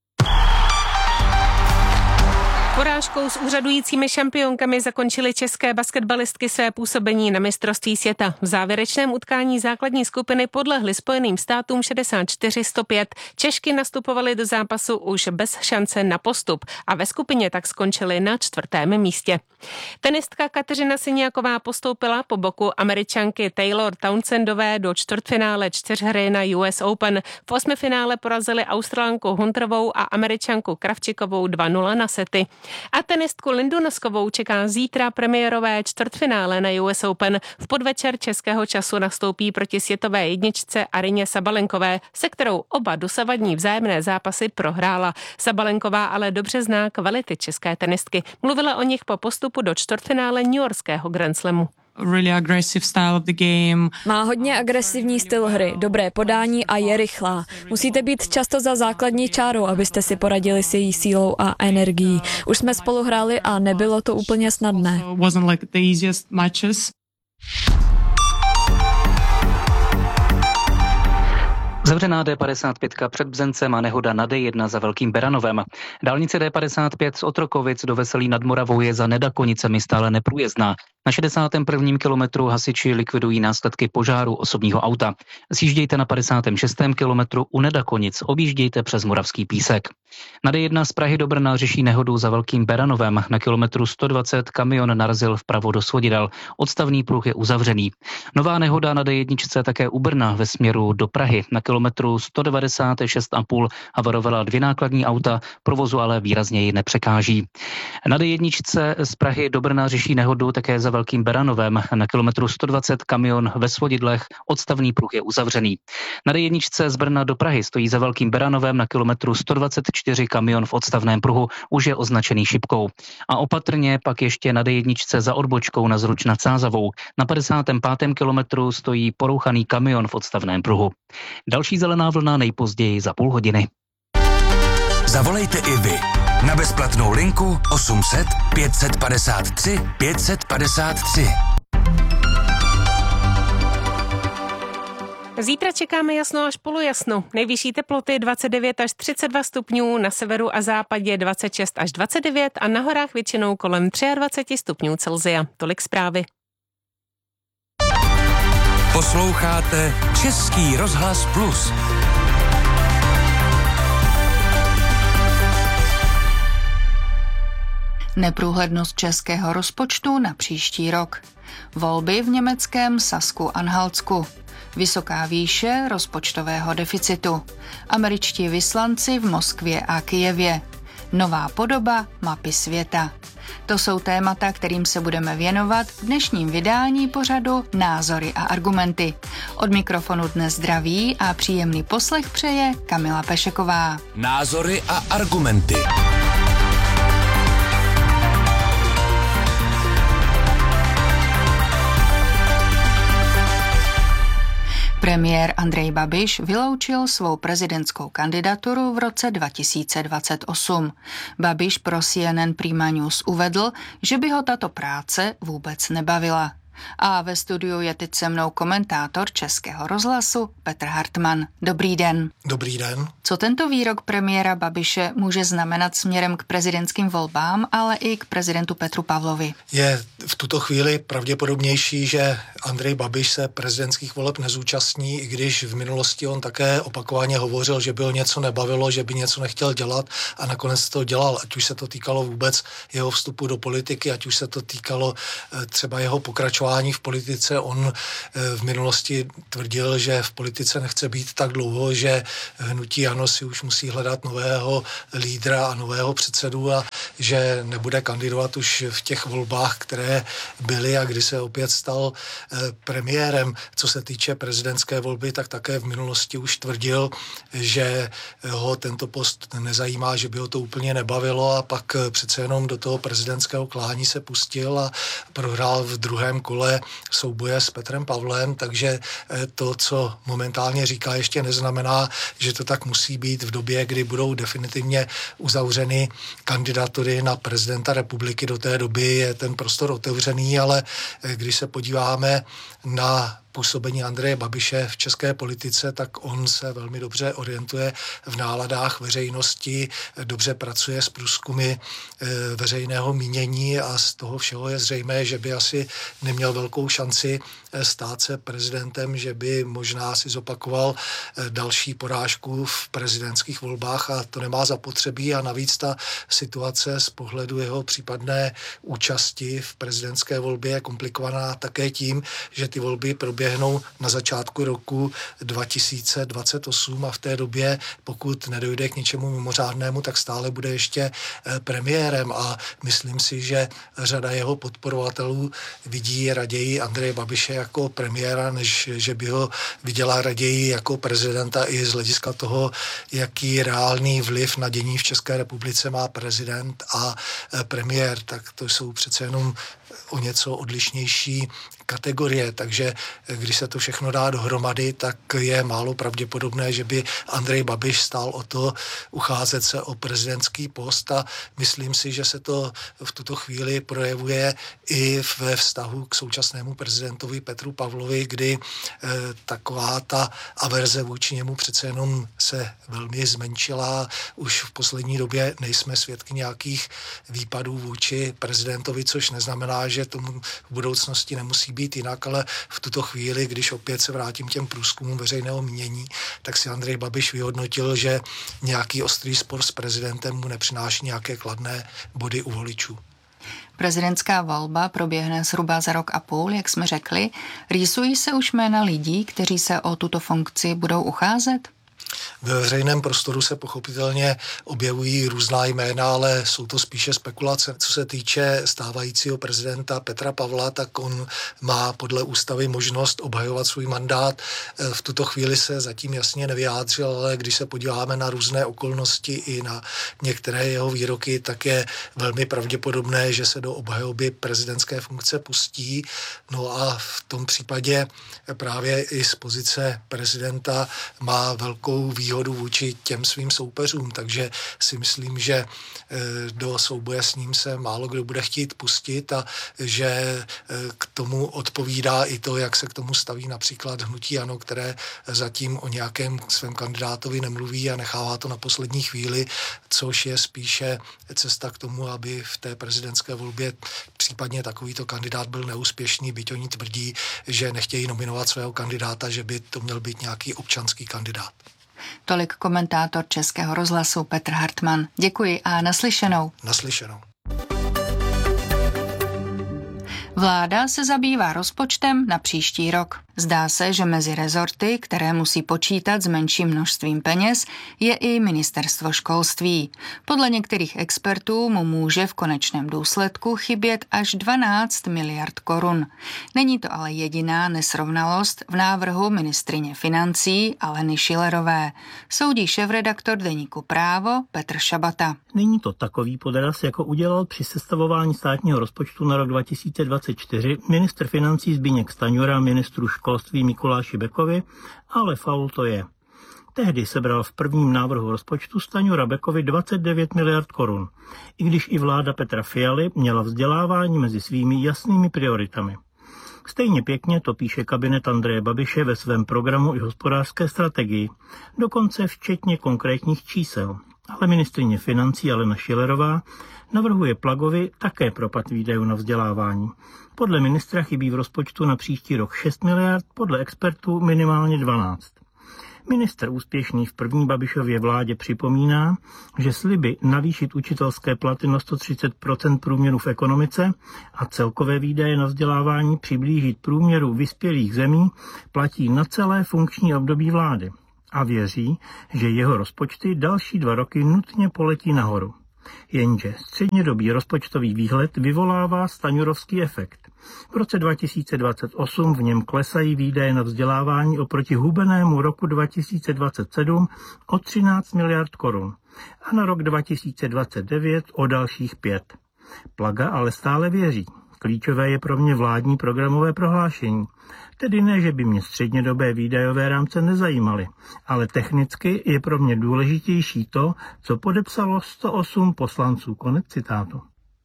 Porážkou s úřadujícími šampionkami zakončily české basketbalistky své působení na mistrovství světa. V závěrečném utkání základní skupiny podlehly Spojeným státům šedesát čtyři sto pět. Češky nastupovaly do zápasu už bez šance na postup a ve skupině tak skončily na čtvrtém místě. Tenistka Kateřina Siniaková postoupila po boku Američanky Taylor Townsendové do čtvrtfinále čtyřhry na U S Open. V osmifinále porazili Australanku Hunterovou a Američanku Kravčikovou dva nula na sety. A tenistku Lindu Noskovou čeká zítra premiérové čtvrtfinále na U S Open. V podvečer českého času nastoupí proti světové jedničce Arině Sabalenkové, se kterou oba dosavadní vzájemné zápasy prohrála. Sabalenková ale dobře zná kvality české tenistky. Mluvila o nich po postupu do čtvrtfinále newyorského Grand Slamu. Really aggressive style of the game. Má hodně agresivní styl hry, dobré podání a je rychlá. Musíte být často za základní čárou, abyste si poradili s její sílou a energií. Už jsme spolu hráli a nebylo to úplně snadné. Wasn't like the easiest matches. Zavřená D padesát pět před Bzencem a nehoda na D jedna za Velkým Beranovem. Dálnice D padesát pět z Otrokovic do Veselí nad Moravou je za Nedakonicemi stále neprůjezdná. Na šedesátém prvním kilometru hasiči likvidují následky požáru osobního auta. Sjíždějte na padesátém šestém kilometru u Nedakonic, objíždějte přes Moravský Písek. Na D jedna z Prahy do Brna řeší nehodu za Velkým Beranovem. Na kilometru sto dvacet kamion narazil vpravo do svodidel. Odstavný pruh je uzavřený. Nová nehoda na D jedna také u Brna ve směru do Prahy. Na kilometru sto devadesát šest celá pět havarovala dvě nákladní auta, provozu ale výrazněji nepřekáží. Na D jedna z Prahy do Brna řeší nehodu také za Velkým Beranovem. Na kilometru sto dvacet kamion ve svodidlech, odstavný pruh je uzavřený. Na D jedna z Brna do Prahy stojí za Velkým Beranovem. Na kilometru sto dvacet čtyři kamion v odstavném pruhu už je označený šipkou. A opatrně pak ještě na D jedna za odbočkou na Zruč nad Sázavou. Na padesátém pátém kilometru stojí porouchaný kamion v odstavném pruhu. Další zelená vlna nejpozději za půl hodiny. Zavolejte i vy na bezplatnou linku osm set pět set padesát tři pět set padesát tři. Zítra čekáme jasno až polojasno. Nejvyšší teploty dvacet devět až třicet dva stupňů, na severu a západě dvacet šest až dvacet devět a na horách většinou kolem dvacet tři stupňů Celsia. Tolik zprávy. Posloucháte Český rozhlas Plus. Neprůhlednost českého rozpočtu na příští rok. Volby v německém Sasku-Anhaltsku. Vysoká výše rozpočtového deficitu. Američtí vyslanci v Moskvě a Kyjevě. Nová podoba mapy světa. To jsou témata, kterým se budeme věnovat v dnešním vydání pořadu Názory a argumenty. Od mikrofonu dnes zdraví a příjemný poslech přeje Kamila Pešeková. Názory a argumenty. Premiér Andrej Babiš vyloučil svou prezidentskou kandidaturu v roce dva tisíce dvacet osm. Babiš pro C N N Prima News uvedl, že by ho tato práce vůbec nebavila. A ve studiu je teď se mnou komentátor Českého rozhlasu Petr Hartmann. Dobrý den. Dobrý den. Co tento výrok premiéra Babiše může znamenat směrem k prezidentským volbám, ale i k prezidentu Petru Pavlovi? Je v tuto chvíli pravděpodobnější, že Andrej Babiš se prezidentských voleb nezúčastní, i když v minulosti on také opakovaně hovořil, že by ho něco nebavilo, že by něco nechtěl dělat a nakonec to dělal, ať už se to týkalo vůbec jeho vstupu do politiky, ať už se to týkalo třeba jeho pokračování v politice. On v minulosti tvrdil, že v politice nechce být tak dlouho, že hnutí ANO si už musí hledat nového lídra a nového předsedu a že nebude kandidovat už v těch volbách, které byly a kdy se opět stal premiérem. Co se týče prezidentské volby, tak také v minulosti už tvrdil, že ho tento post nezajímá, že by ho to úplně nebavilo a pak přece jenom do toho prezidentského klání se pustil a prohrál v druhém kole souboje s Petrem Pavlem, takže to, co momentálně říká, ještě neznamená, že to tak musí být v době, kdy budou definitivně uzavřeny kandidatury na prezidenta republiky. Do té doby je ten prostor otevřený, ale když se podíváme na působení Andreje Babiše v české politice, tak on se velmi dobře orientuje v náladách veřejnosti, dobře pracuje s průzkumy veřejného mínění a z toho všeho je zřejmé, že by asi neměl velkou šanci stát se prezidentem, že by možná si zopakoval další porážku v prezidentských volbách a to nemá zapotřebí a navíc ta situace z pohledu jeho případné účasti v prezidentské volbě je komplikovaná také tím, že ty volby proběhnou na začátku roku dva tisíce dvacet osm a v té době, pokud nedojde k něčemu mimořádnému, tak stále bude ještě premiérem a myslím si, že řada jeho podporovatelů vidí raději Andreje Babiše jako premiéra, než že by ho viděla raději jako prezidenta i z hlediska toho, jaký reálný vliv na dění v České republice má prezident a premiér, tak to jsou přece jenom o něco odlišnější kategorie, takže když se to všechno dá dohromady, tak je málo pravděpodobné, že by Andrej Babiš stál o to ucházet se o prezidentský post a myslím si, že se to v tuto chvíli projevuje i ve vztahu k současnému prezidentovi Petru Pavlovi, kdy eh, taková ta averze vůči němu přece jenom se velmi zmenšila. Už v poslední době nejsme svědky nějakých výpadů vůči prezidentovi, což neznamená, že tomu v budoucnosti nemusí být jinak, ale v tuto chvíli, když opět se vrátím těm průzkumům veřejného mínění, tak si Andrej Babiš vyhodnotil, že nějaký ostrý spor s prezidentem mu nepřináší nějaké kladné body u voličů. Prezidentská volba proběhne zhruba za rok a půl, jak jsme řekli. Rýsují se už jména lidí, kteří se o tuto funkci budou ucházet? Ve veřejném prostoru se pochopitelně objevují různá jména, ale jsou to spíše spekulace. Co se týče stávajícího prezidenta Petra Pavla, tak on má podle ústavy možnost obhajovat svůj mandát. V tuto chvíli se zatím jasně nevyjádřil, ale když se podíváme na různé okolnosti i na některé jeho výroky, tak je velmi pravděpodobné, že se do obhajoby prezidentské funkce pustí. No a v tom případě právě i z pozice prezidenta má velkou výhodu vůči těm svým soupeřům, takže si myslím, že do souboje s ním se málo kdo bude chtít pustit a že k tomu odpovídá i to, jak se k tomu staví například hnutí ANO, které zatím o nějakém svém kandidátovi nemluví a nechává to na poslední chvíli, což je spíše cesta k tomu, aby v té prezidentské volbě případně takovýto kandidát byl neúspěšný, byť oni tvrdí, že nechtějí nominovat svého kandidáta, že by to měl být nějaký občanský kandidát. Tolik komentátor Českého rozhlasu Petr Hartmann. Děkuji a naslyšenou. Naslyšenou. Vláda se zabývá rozpočtem na příští rok. Zdá se, že mezi rezorty, které musí počítat s menším množstvím peněz, je i ministerstvo školství. Podle některých expertů mu může v konečném důsledku chybět až dvanáct miliard korun. Není to ale jediná nesrovnalost v návrhu ministryně financí Aleny Schillerové. Soudí šéfredaktor deníku Právo Petr Šabata. Není to takový podraz, jako udělal při sestavování státního rozpočtu na rok dva tisíce dvacet čtyři ministr financí Zbyněk Stanjura ministru školství Mikuláši Bekovi, ale faul to je. Tehdy sebral v prvním návrhu rozpočtu Stanjura Bekovi dvacet devět miliard korun, i když i vláda Petra Fialy měla vzdělávání mezi svými jasnými prioritami. Stejně pěkně to píše kabinet Andreje Babiše ve svém programu i hospodářské strategii, dokonce včetně konkrétních čísel. Ale ministryně financí Alena Schillerová navrhuje Plagovi také propad výdajů na vzdělávání. Podle ministra chybí v rozpočtu na příští rok šest miliard, podle expertů minimálně dvanáct. Ministr úspěšný v první Babišově vládě připomíná, že sliby navýšit učitelské platy na sto třicet procent průměru v ekonomice a celkové výdaje na vzdělávání přiblížit průměru vyspělých zemí platí na celé funkční období vlády. A věří, že jeho rozpočty další dva roky nutně poletí nahoru. Jenže střednědobý rozpočtový výhled vyvolává staňurovský efekt. V roce dva tisíce dvacet osm v něm klesají výdaje na vzdělávání oproti hubenému roku dva tisíce dvacet sedm o třináct miliard korun a na rok dva tisíce dvacet devět o dalších pět. Plaga ale stále věří. Klíčové je pro mě vládní programové prohlášení. Tedy ne, že by mě střednědobé výdajové rámce nezajímaly, ale technicky je pro mě důležitější to, co podepsalo sto osm poslanců. Konec citátu.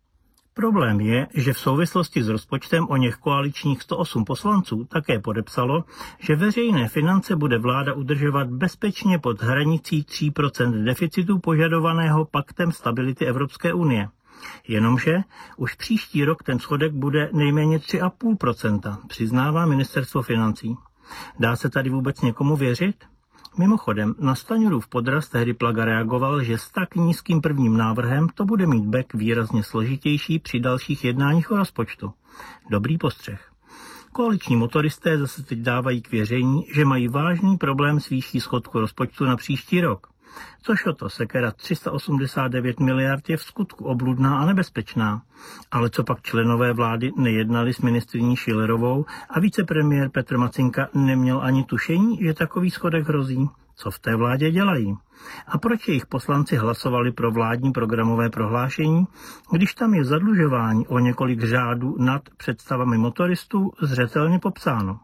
Problém je, že v souvislosti s rozpočtem o něch koaličních sto osm poslanců také podepsalo, že veřejné finance bude vláda udržovat bezpečně pod hranicí tří procent deficitu požadovaného Paktem stability Evropské unie. Jenomže už příští rok ten schodek bude nejméně tři celá pět procenta, přiznává ministerstvo financí. Dá se tady vůbec někomu věřit? Mimochodem, na Staňurův podraz tehdy Plaga reagoval, že s tak nízkým prvním návrhem to bude mít Bek výrazně složitější při dalších jednáních o rozpočtu. Dobrý postřeh. Koaliční motoristé zase teď dávají k věření, že mají vážný problém s výší schodku rozpočtu na příští rok. Což o to sekera tři sta osmdesát devět miliard je v skutku obludná a nebezpečná. Ale co pak členové vlády nejednali s ministryní Schillerovou a vicepremiér Petr Macinka neměl ani tušení, že takový schodek hrozí? Co v té vládě dělají? A proč jejich poslanci hlasovali pro vládní programové prohlášení, když tam je zadlužování o několik řádů nad představami motoristů zřetelně popsáno?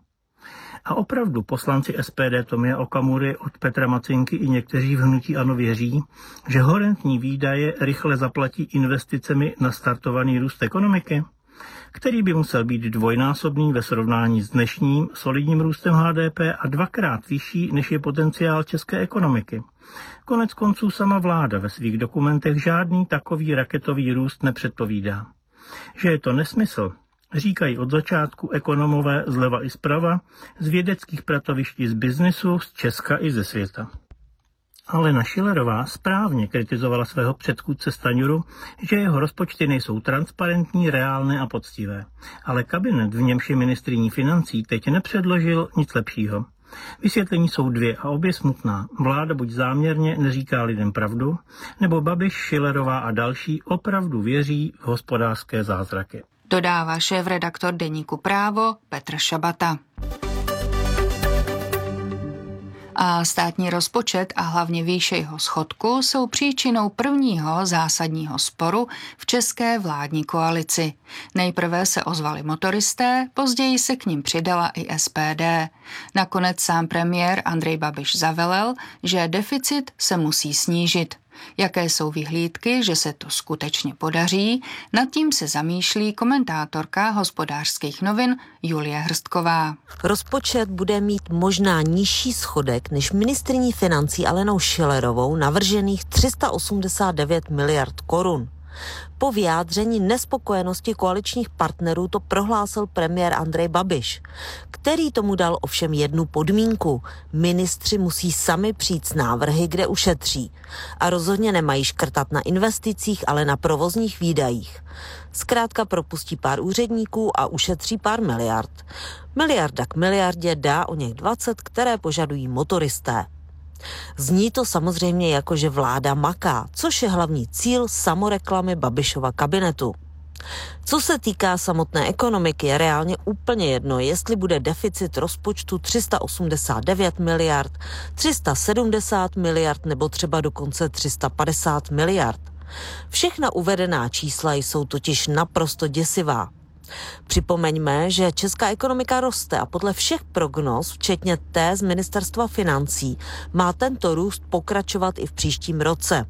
A opravdu poslanci S P D Tomia Okamury od Petra Macinky i někteří v hnutí ANO věří, že horentní výdaje rychle zaplatí investicemi na startovaný růst ekonomiky, který by musel být dvojnásobný ve srovnání s dnešním solidním růstem H D P a dvakrát vyšší, než je potenciál české ekonomiky. Konec konců sama vláda ve svých dokumentech žádný takový raketový růst nepředpovídá. Že je to nesmysl, říkají od začátku ekonomové zleva i zprava, z vědeckých pracovišť z biznesu, z Česka i ze světa. Alena Schillerová správně kritizovala svého předchůdce Staňuru, že jeho rozpočty nejsou transparentní, reálné a poctivé. Ale kabinet, v němž je ministryní financí, teď nepředložil nic lepšího. Vysvětlení jsou dvě a obě smutná. Vláda buď záměrně neříká lidem pravdu, nebo Babiš, Schillerová a další opravdu věří v hospodářské zázraky. Dodává šéfredaktor deníku Právo Petr Šabata. A státní rozpočet a hlavně výše jeho schodku jsou příčinou prvního zásadního sporu v české vládní koalici. Nejprve se ozvali motoristé, později se k nim přidala i S P D. Nakonec sám premiér Andrej Babiš zavelel, že deficit se musí snížit. Jaké jsou vyhlídky, že se to skutečně podaří, nad tím se zamýšlí komentátorka Hospodářských novin Julie Hrstková. Rozpočet bude mít možná nižší schodek než ministryní financí Alenou Schillerovou navržených tři sta osmdesát devět miliard korun. Po vyjádření nespokojenosti koaličních partnerů to prohlásil premiér Andrej Babiš, který tomu dal ovšem jednu podmínku. Ministři musí sami přijít s návrhy, kde ušetří. A rozhodně nemají škrtat na investicích, ale na provozních výdajích. Zkrátka propustí pár úředníků a ušetří pár miliard. Miliarda k miliardě dá o něch dvacet, které požadují motoristé. Zní to samozřejmě jako, že vláda maká, což je hlavní cíl samoreklamy Babišova kabinetu. Co se týká samotné ekonomiky, je reálně úplně jedno, jestli bude deficit rozpočtu tři sta osmdesát devět miliard, tři sta sedmdesát miliard nebo třeba dokonce tři sta padesát miliard. Všechna uvedená čísla jsou totiž naprosto děsivá. Připomeňme, že česká ekonomika roste a podle všech prognóz, včetně té z ministerstva financí, má tento růst pokračovat i v příštím roce.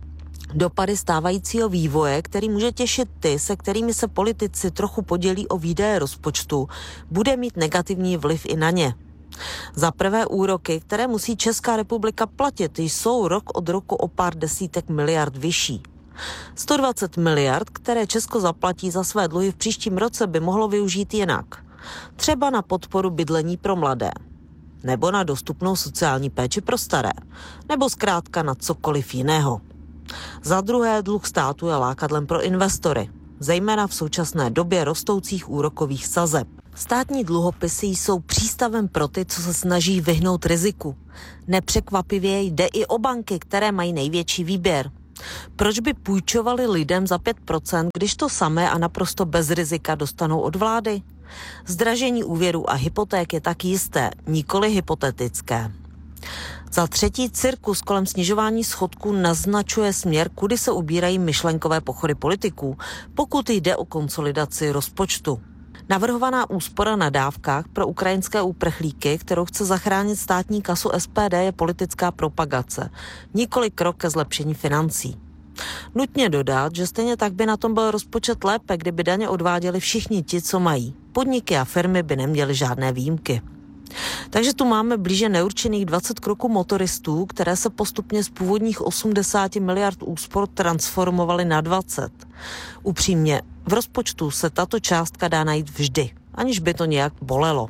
Dopady stávajícího vývoje, který může těšit ty, se kterými se politici trochu podělí o výdaje rozpočtu, bude mít negativní vliv i na ně. Za prvé úroky, které musí Česká republika platit, jsou rok od roku o pár desítek miliard vyšší. sto dvacet miliard, které Česko zaplatí za své dluhy v příštím roce, by mohlo využít jinak. Třeba na podporu bydlení pro mladé. Nebo na dostupnou sociální péči pro staré. Nebo zkrátka na cokoliv jiného. Za druhé, dluh státu je lákadlem pro investory, zejména v současné době rostoucích úrokových sazeb. Státní dluhopisy jsou přístavem pro ty, co se snaží vyhnout riziku. Nepřekvapivě jde i o banky, které mají největší výběr. Proč by půjčovali lidem za pět procent, když to samé a naprosto bez rizika dostanou od vlády? Zdražení úvěrů a hypoték je tak jisté, nikoli hypotetické. Za třetí, cirkus kolem snižování schodku naznačuje směr, kudy se ubírají myšlenkové pochody politiků, pokud jde o konsolidaci rozpočtu. Navrhovaná úspora na dávkách pro ukrajinské uprchlíky, kterou chce zachránit státní kasu S P D, je politická propagace, nikoli krok ke zlepšení financí. Nutně dodat, že stejně tak by na tom byl rozpočet lépe, kdyby daně odváděli všichni ti, co mají. Podniky a firmy by neměly žádné výjimky. Takže tu máme blíže neurčených dvacet kroků motoristů, které se postupně z původních osmdesát miliard úspor transformovaly na dvacet. Upřímně, v rozpočtu se tato částka dá najít vždy, aniž by to nějak bolelo.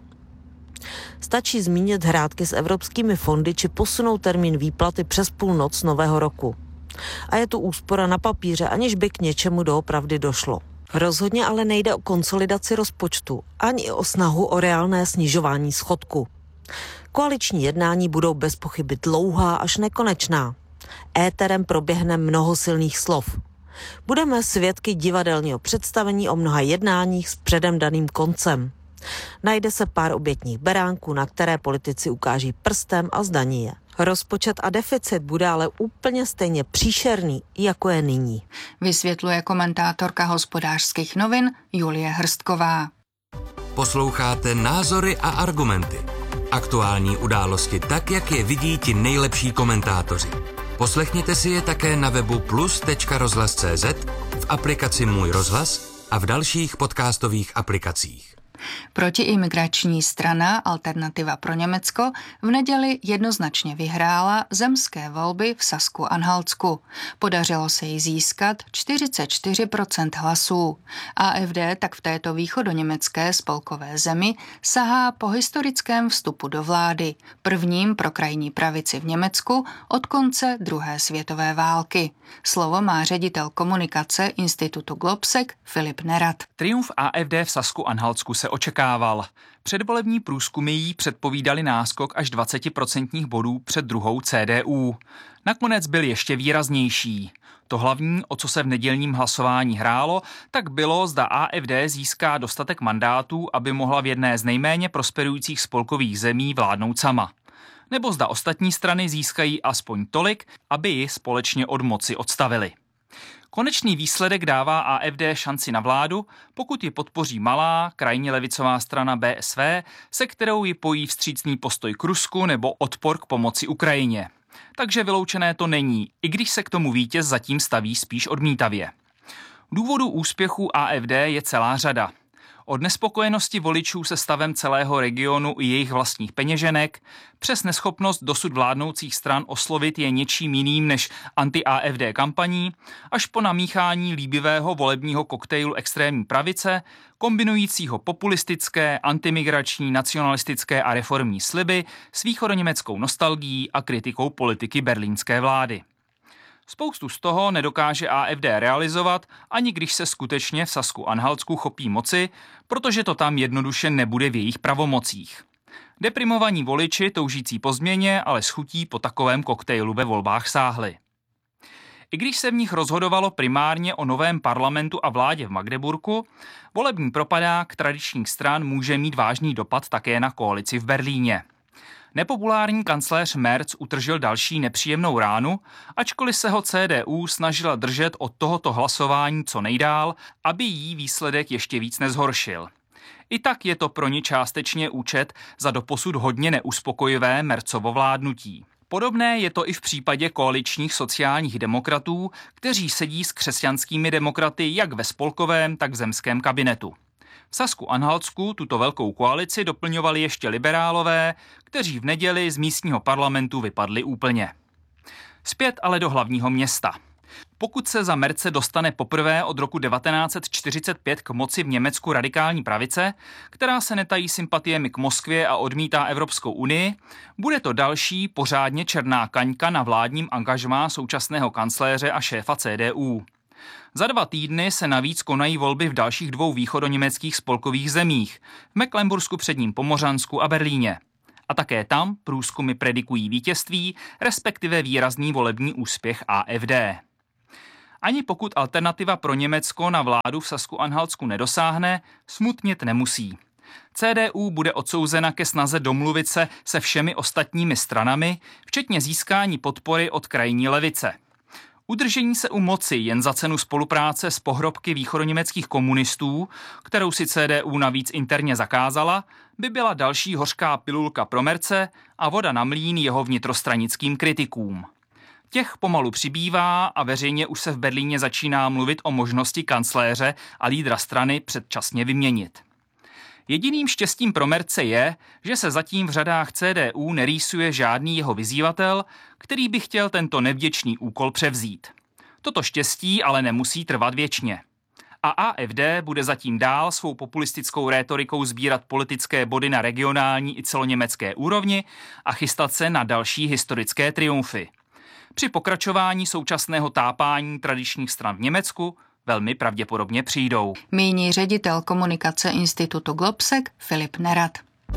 Stačí zmínit hrátky s evropskými fondy či posunout termín výplaty přes půlnoc nového roku. A je tu úspora na papíře, aniž by k něčemu doopravdy došlo. Rozhodně ale nejde o konsolidaci rozpočtu, ani o snahu o reálné snižování schodku. Koaliční jednání budou bez pochyby dlouhá až nekonečná. Éterem proběhne mnoho silných slov. Budeme svědky divadelního představení o mnoha jednáních s předem daným koncem. Najde se pár obětních beránků, na které politici ukáží prstem a zdaní je. Rozpočet a deficit bude ale úplně stejně příšerný, jako je nyní. Vysvětluje komentátorka Hospodářských novin Julie Hrstková. Posloucháte Názory a argumenty. Aktuální události tak, jak je vidí ti nejlepší komentátoři. Poslechněte si je také na webu plus tečka rozhlas tečka cé zet, v aplikaci Můj rozhlas a v dalších podcastových aplikacích. Protiimigrační strana Alternativa pro Německo v neděli jednoznačně vyhrála zemské volby v Sasku-Anhaltsku. Podařilo se jí získat čtyřicet čtyři procent hlasů. A F D tak v této východoněmecké spolkové zemi sahá po historickém vstupu do vlády, prvním pro krajní pravici v Německu od konce druhé světové války. Slovo má ředitel komunikace Institutu Globsec Filip Nerat. Triumf A F D v Sasku-Anhaltsku se očekával. Předvolební průzkumy jí předpovídali náskok až dvacet procentních bodů před druhou C D U. Nakonec byl ještě výraznější. To hlavní, o co se v nedělním hlasování hrálo, tak bylo, zda A F D získá dostatek mandátů, aby mohla v jedné z nejméně prosperujících spolkových zemí vládnout sama. Nebo zda ostatní strany získají aspoň tolik, aby ji společně od moci odstavili. Konečný výsledek dává A F D šanci na vládu, pokud ji podpoří malá, krajně levicová strana B S V, se kterou ji pojí vstřícný postoj k Rusku nebo odpor k pomoci Ukrajině. Takže vyloučené to není, i když se k tomu vítěz zatím staví spíš odmítavě. Důvodů úspěchu A F D je celá řada. Od nespokojenosti voličů se stavem celého regionu i jejich vlastních peněženek, přes neschopnost dosud vládnoucích stran oslovit je něčím jiným než anti-A F D kampaní, až po namíchání líbivého volebního koktejlu extrémní pravice, kombinujícího populistické, antimigrační, nacionalistické a reformní sliby s východoněmeckou nostalgií a kritikou politiky berlínské vlády. Spoustu z toho nedokáže A F D realizovat, ani když se skutečně v Sasku-Anhaltsku chopí moci, protože to tam jednoduše nebude v jejich pravomocích. Deprimovaní voliči toužící po změně ale s chutí po takovém koktejlu ve volbách sáhli. I když se v nich rozhodovalo primárně o novém parlamentu a vládě v Magdeburku, volební propadák tradičních stran může mít vážný dopad také na koalici v Berlíně. Nepopulární kancléř Merz utržil další nepříjemnou ránu, ačkoliv se ho C D U snažila držet od tohoto hlasování co nejdál, aby jí výsledek ještě víc nezhoršil. I tak je to pro ně částečně účet za doposud hodně neuspokojivé Merzovo vládnutí. Podobné je to i v případě koaličních sociálních demokratů, kteří sedí s křesťanskými demokraty jak ve spolkovém, tak v zemském kabinetu. V Sasku-Anhaltsku tuto velkou koalici doplňovali ještě liberálové, kteří v neděli z místního parlamentu vypadli úplně. Zpět ale do hlavního města. Pokud se za Merce dostane poprvé od roku devatenáct set čtyřicet pět k moci v Německu radikální pravice, která se netají sympatiemi k Moskvě a odmítá Evropskou unii, bude to další pořádně černá kaňka na vládním angažmá současného kancléře a šéfa C D U. Za dva týdny se navíc konají volby v dalších dvou východoněmeckých spolkových zemích, v Mecklenbursku předním Pomořansku a Berlíně. A také tam průzkumy predikují vítězství, respektive výrazný volební úspěch A F D. Ani pokud alternativa pro Německo na vládu v Sasku-Anhaltsku nedosáhne, smutnit nemusí. C D U bude odsouzena ke snaze domluvit se se všemi ostatními stranami, včetně získání podpory od krajní levice. Udržení se u moci jen za cenu spolupráce s pohrobky východoněmeckých komunistů, kterou si C D U navíc interně zakázala, by byla další hořká pilulka pro Merce a voda na mlýn jeho vnitrostranickým kritikům. Těch pomalu přibývá a veřejně už se v Berlíně začíná mluvit o možnosti kancléře a lídra strany předčasně vyměnit. Jediným štěstím pro Merce je, že se zatím v řadách C D U nerýsuje žádný jeho vyzývatel, který by chtěl tento nevděčný úkol převzít. Toto štěstí ale nemusí trvat věčně. A A F D bude zatím dál svou populistickou rétorikou sbírat politické body na regionální i celoněmecké úrovni a chystat se na další historické triumfy. Při pokračování současného tápání tradičních stran v Německu velmi pravděpodobně přijdou. Míní ředitel komunikace institutu Globsec Filip Nerad.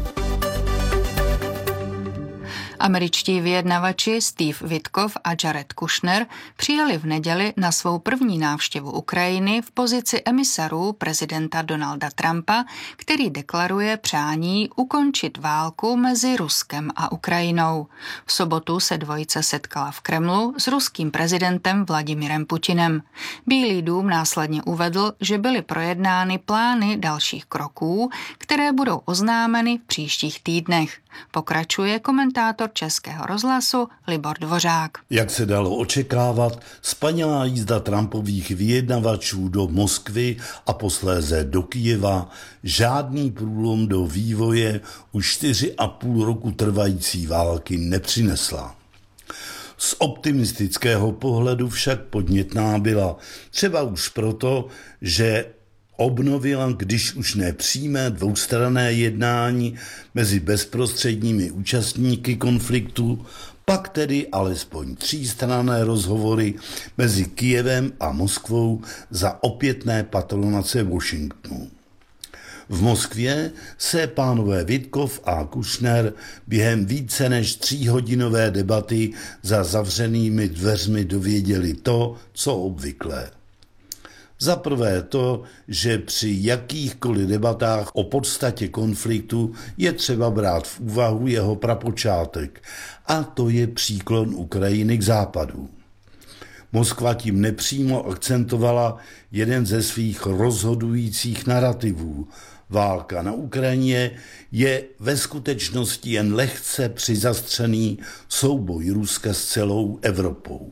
Američtí vyjednavači Steve Witkoff a Jared Kushner přijeli v neděli na svou první návštěvu Ukrajiny v pozici emisarů prezidenta Donalda Trumpa, který deklaruje přání ukončit válku mezi Ruskem a Ukrajinou. V sobotu se dvojice setkala v Kremlu s ruským prezidentem Vladimirem Putinem. Bílý dům následně uvedl, že byly projednány plány dalších kroků, které budou oznámeny v příštích týdnech. Pokračuje komentátor Českého rozhlasu Libor Dvořák. Jak se dalo očekávat, spanilá jízda Trumpových vyjednavačů do Moskvy a posléze do Kyjeva žádný průlom do vývoje už čtyři a půl roku trvající války nepřinesla. Z optimistického pohledu však podnětná byla, třeba už proto, že obnovila, když už ne přímé dvoustranné jednání mezi bezprostředními účastníky konfliktu, pak tedy alespoň třístranné rozhovory mezi Kyjevem a Moskvou za opětné patronace Washingtonu. V Moskvě se pánové Witkoff a Kushner během více než tříhodinové debaty za zavřenými dveřmi dověděli to, co obvykle. Za prvé to, že při jakýchkoliv debatách o podstatě konfliktu je třeba brát v úvahu jeho prapočátek, a to je příklon Ukrajiny k západu. Moskva tím nepřímo akcentovala jeden ze svých rozhodujících narativů. Válka na Ukrajině je ve skutečnosti jen lehce přizastřený souboj Ruska s celou Evropou.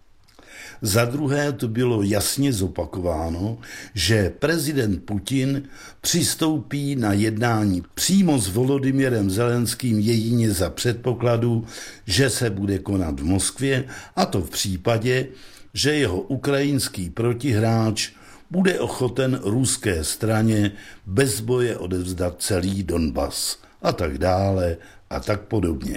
Za druhé to bylo jasně zopakováno, že prezident Putin přistoupí na jednání přímo s Volodymyrem Zelenským jedině za předpokladu, že se bude konat v Moskvě, a to v případě, že jeho ukrajinský protihráč bude ochoten ruské straně bez boje odevzdat celý Donbas a tak dále a tak podobně.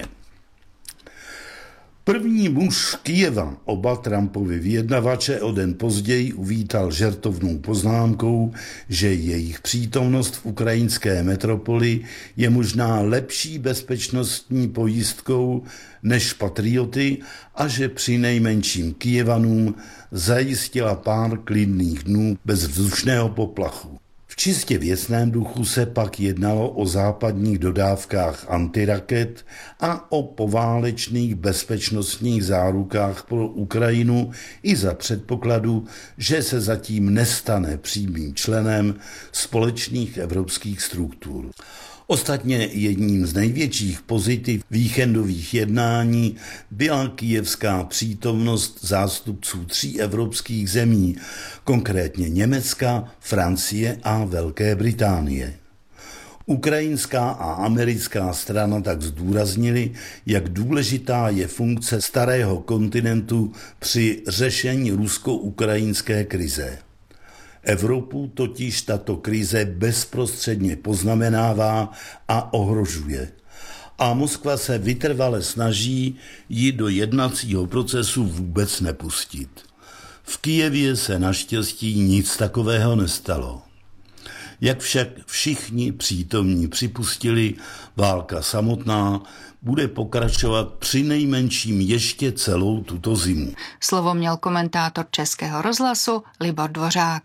První muž Kyjeva, oba Trumpovi vyjednavače, o den později uvítal žertovnou poznámkou, že jejich přítomnost v ukrajinské metropoli je možná lepší bezpečnostní pojistkou než patrioty a že při nejmenším Kyjevanům zajistila pár klidných dnů bez vzdušného poplachu. V čistě věcném duchu se pak jednalo o západních dodávkách antiraket a o poválečných bezpečnostních zárukách pro Ukrajinu i za předpokladu, že se zatím nestane přímým členem společných evropských struktur. Ostatně jedním z největších pozitiv víkendových jednání byla kyjevská přítomnost zástupců tří evropských zemí, konkrétně Německa, Francie a Velké Británie. Ukrajinská a americká strana tak zdůraznili, jak důležitá je funkce starého kontinentu při řešení rusko-ukrajinské krize. Evropu totiž tato krize bezprostředně poznamenává a ohrožuje. A Moskva se vytrvale snaží ji do jednacího procesu vůbec nepustit. V Kyjevě se naštěstí nic takového nestalo. Jak však všichni přítomní připustili, válka samotná bude pokračovat přinejmenším ještě celou tuto zimu. Slovo měl komentátor Českého rozhlasu Libor Dvořák.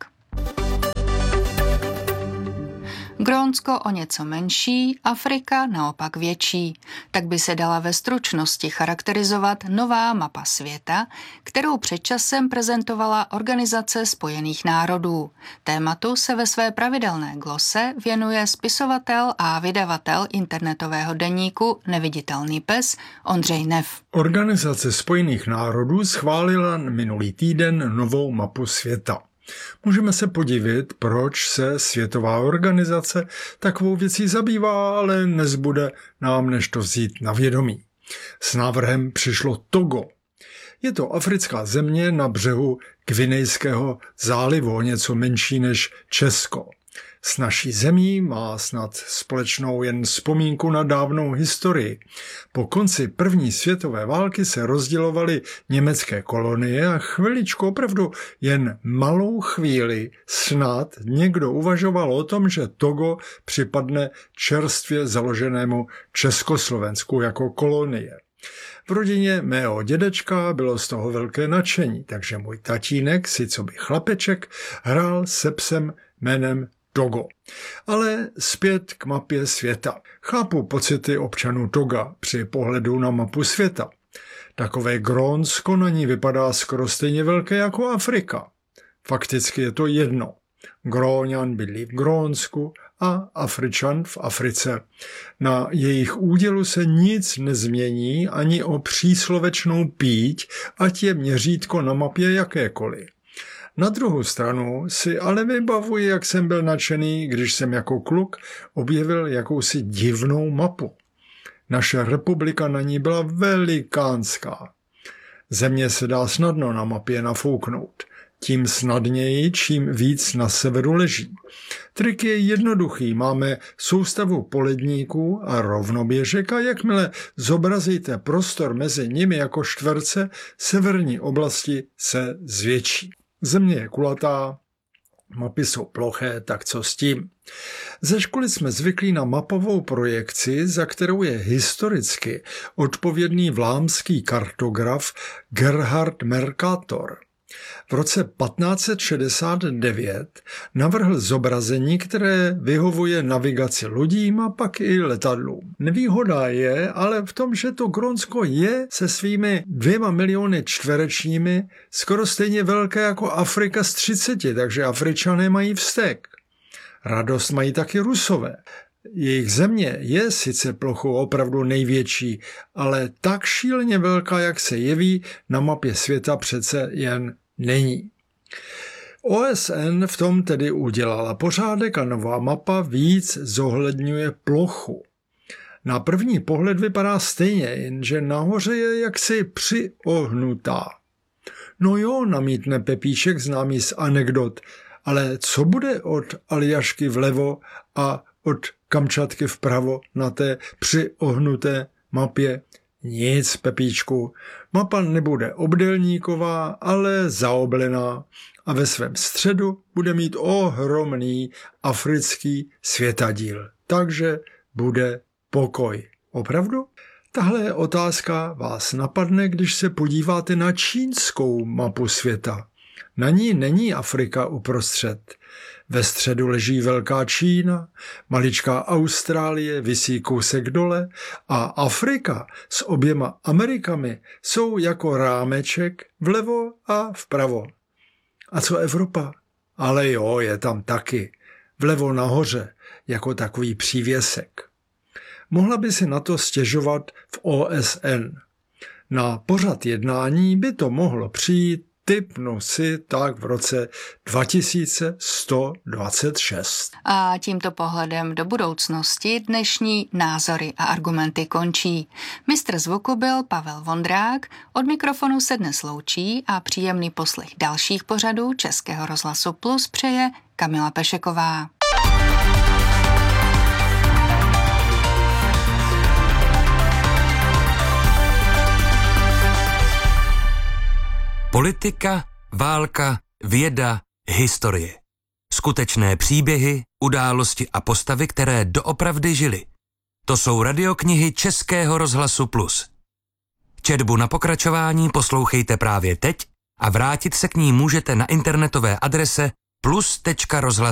Grónsko o něco menší, Afrika naopak větší. Tak by se dala ve stručnosti charakterizovat nová mapa světa, kterou před časem prezentovala Organizace spojených národů. Tématu se ve své pravidelné glose věnuje spisovatel a vydavatel internetového deníku Neviditelný pes Ondřej Neff. Organizace spojených národů schválila minulý týden novou mapu světa. Můžeme se podivit, proč se Světová organizace takovou věcí zabývá, ale nezbude nám než to vzít na vědomí. S návrhem přišlo Togo. Je to africká země na břehu Gvinejského zálivu, o něco menší než Česko. S naší zemí má snad společnou jen vzpomínku na dávnou historii. Po konci první světové války se rozdělovaly německé kolonie a chviličku, opravdu jen malou chvíli, snad někdo uvažoval o tom, že Togo připadne čerstvě založenému Československu jako kolonie. V rodině mého dědečka bylo z toho velké nadšení, takže můj tatínek, si co by chlapeček, hrál se psem jménem Togo. Ale zpět k mapě světa. Chápu pocity občanů Toga při pohledu na mapu světa. Takové Grónsko na ní vypadá skoro stejně velké jako Afrika. Fakticky je to jedno. Gróňan bydlí v Grónsku a Afričan v Africe. Na jejich údělu se nic nezmění ani o příslovečnou píť, ať je měřítko na mapě jakékoliv. Na druhou stranu si ale vybavuji, jak jsem byl nadšený, když jsem jako kluk objevil jakousi divnou mapu. Naše republika na ní byla velikánská. Země se dá snadno na mapě nafouknout. Tím snadněji, čím víc na severu leží. Trik je jednoduchý. Máme soustavu poledníků a rovnoběžek a jakmile zobrazíte prostor mezi nimi jako čtverce, severní oblasti se zvětší. Země je kulatá, mapy jsou ploché, tak co s tím? Ze školy jsme zvyklí na mapovou projekci, za kterou je historicky odpovědný vlámský kartograf Gerhard Mercator. V roce patnáct set šedesát devět navrhl zobrazení, které vyhovuje navigaci lodím a pak i letadlům. Nevýhoda je ale v tom, že to Grónsko je se svými dvěma miliony čtverečními skoro stejně velké jako Afrika z třiceti, takže Afričané mají vztek. Radost mají taky Rusové. Jejich země je sice plochou opravdu největší, ale tak šíleně velká, jak se jeví, na mapě světa přece jen není. O S N v tom tedy udělala pořádek a nová mapa víc zohledňuje plochu. Na první pohled vypadá stejně, jenže nahoře je jaksi přiohnutá. No jo, namítne Pepíček, známý z anekdot, ale co bude od Aljašky vlevo a od Kamčatky vpravo na té přiohnuté mapě? Nic, Pepíčku, mapa nebude obdélníková, ale zaoblená a ve svém středu bude mít ohromný africký světadíl. Takže bude pokoj. Opravdu? Tahle otázka vás napadne, když se podíváte na čínskou mapu světa. Na ní není Afrika uprostřed. Ve středu leží velká Čína, maličká Austrálie visí kousek dole a Afrika s oběma Amerikami jsou jako rámeček vlevo a vpravo. A co Evropa? Ale jo, je tam taky. Vlevo nahoře, jako takový přívěsek. mohla by si na to stěžovat v O S N. Na pořad jednání by to mohlo přijít, tipnu si, tak v roce dva tisíce sto dvacet šest. A tímto pohledem do budoucnosti dnešní názory a argumenty končí. Mistr zvuku byl Pavel Vondrák, od mikrofonu se dnes loučí a příjemný poslech dalších pořadů Českého rozhlasu Plus přeje Kamila Pešeková. Politika, válka, věda, historie. Skutečné příběhy, události a postavy, které doopravdy žily. To jsou radioknihy Českého rozhlasu Plus. Četbu na pokračování poslouchejte právě teď a vrátit se k ní můžete na internetové adrese plus tečka rozhlas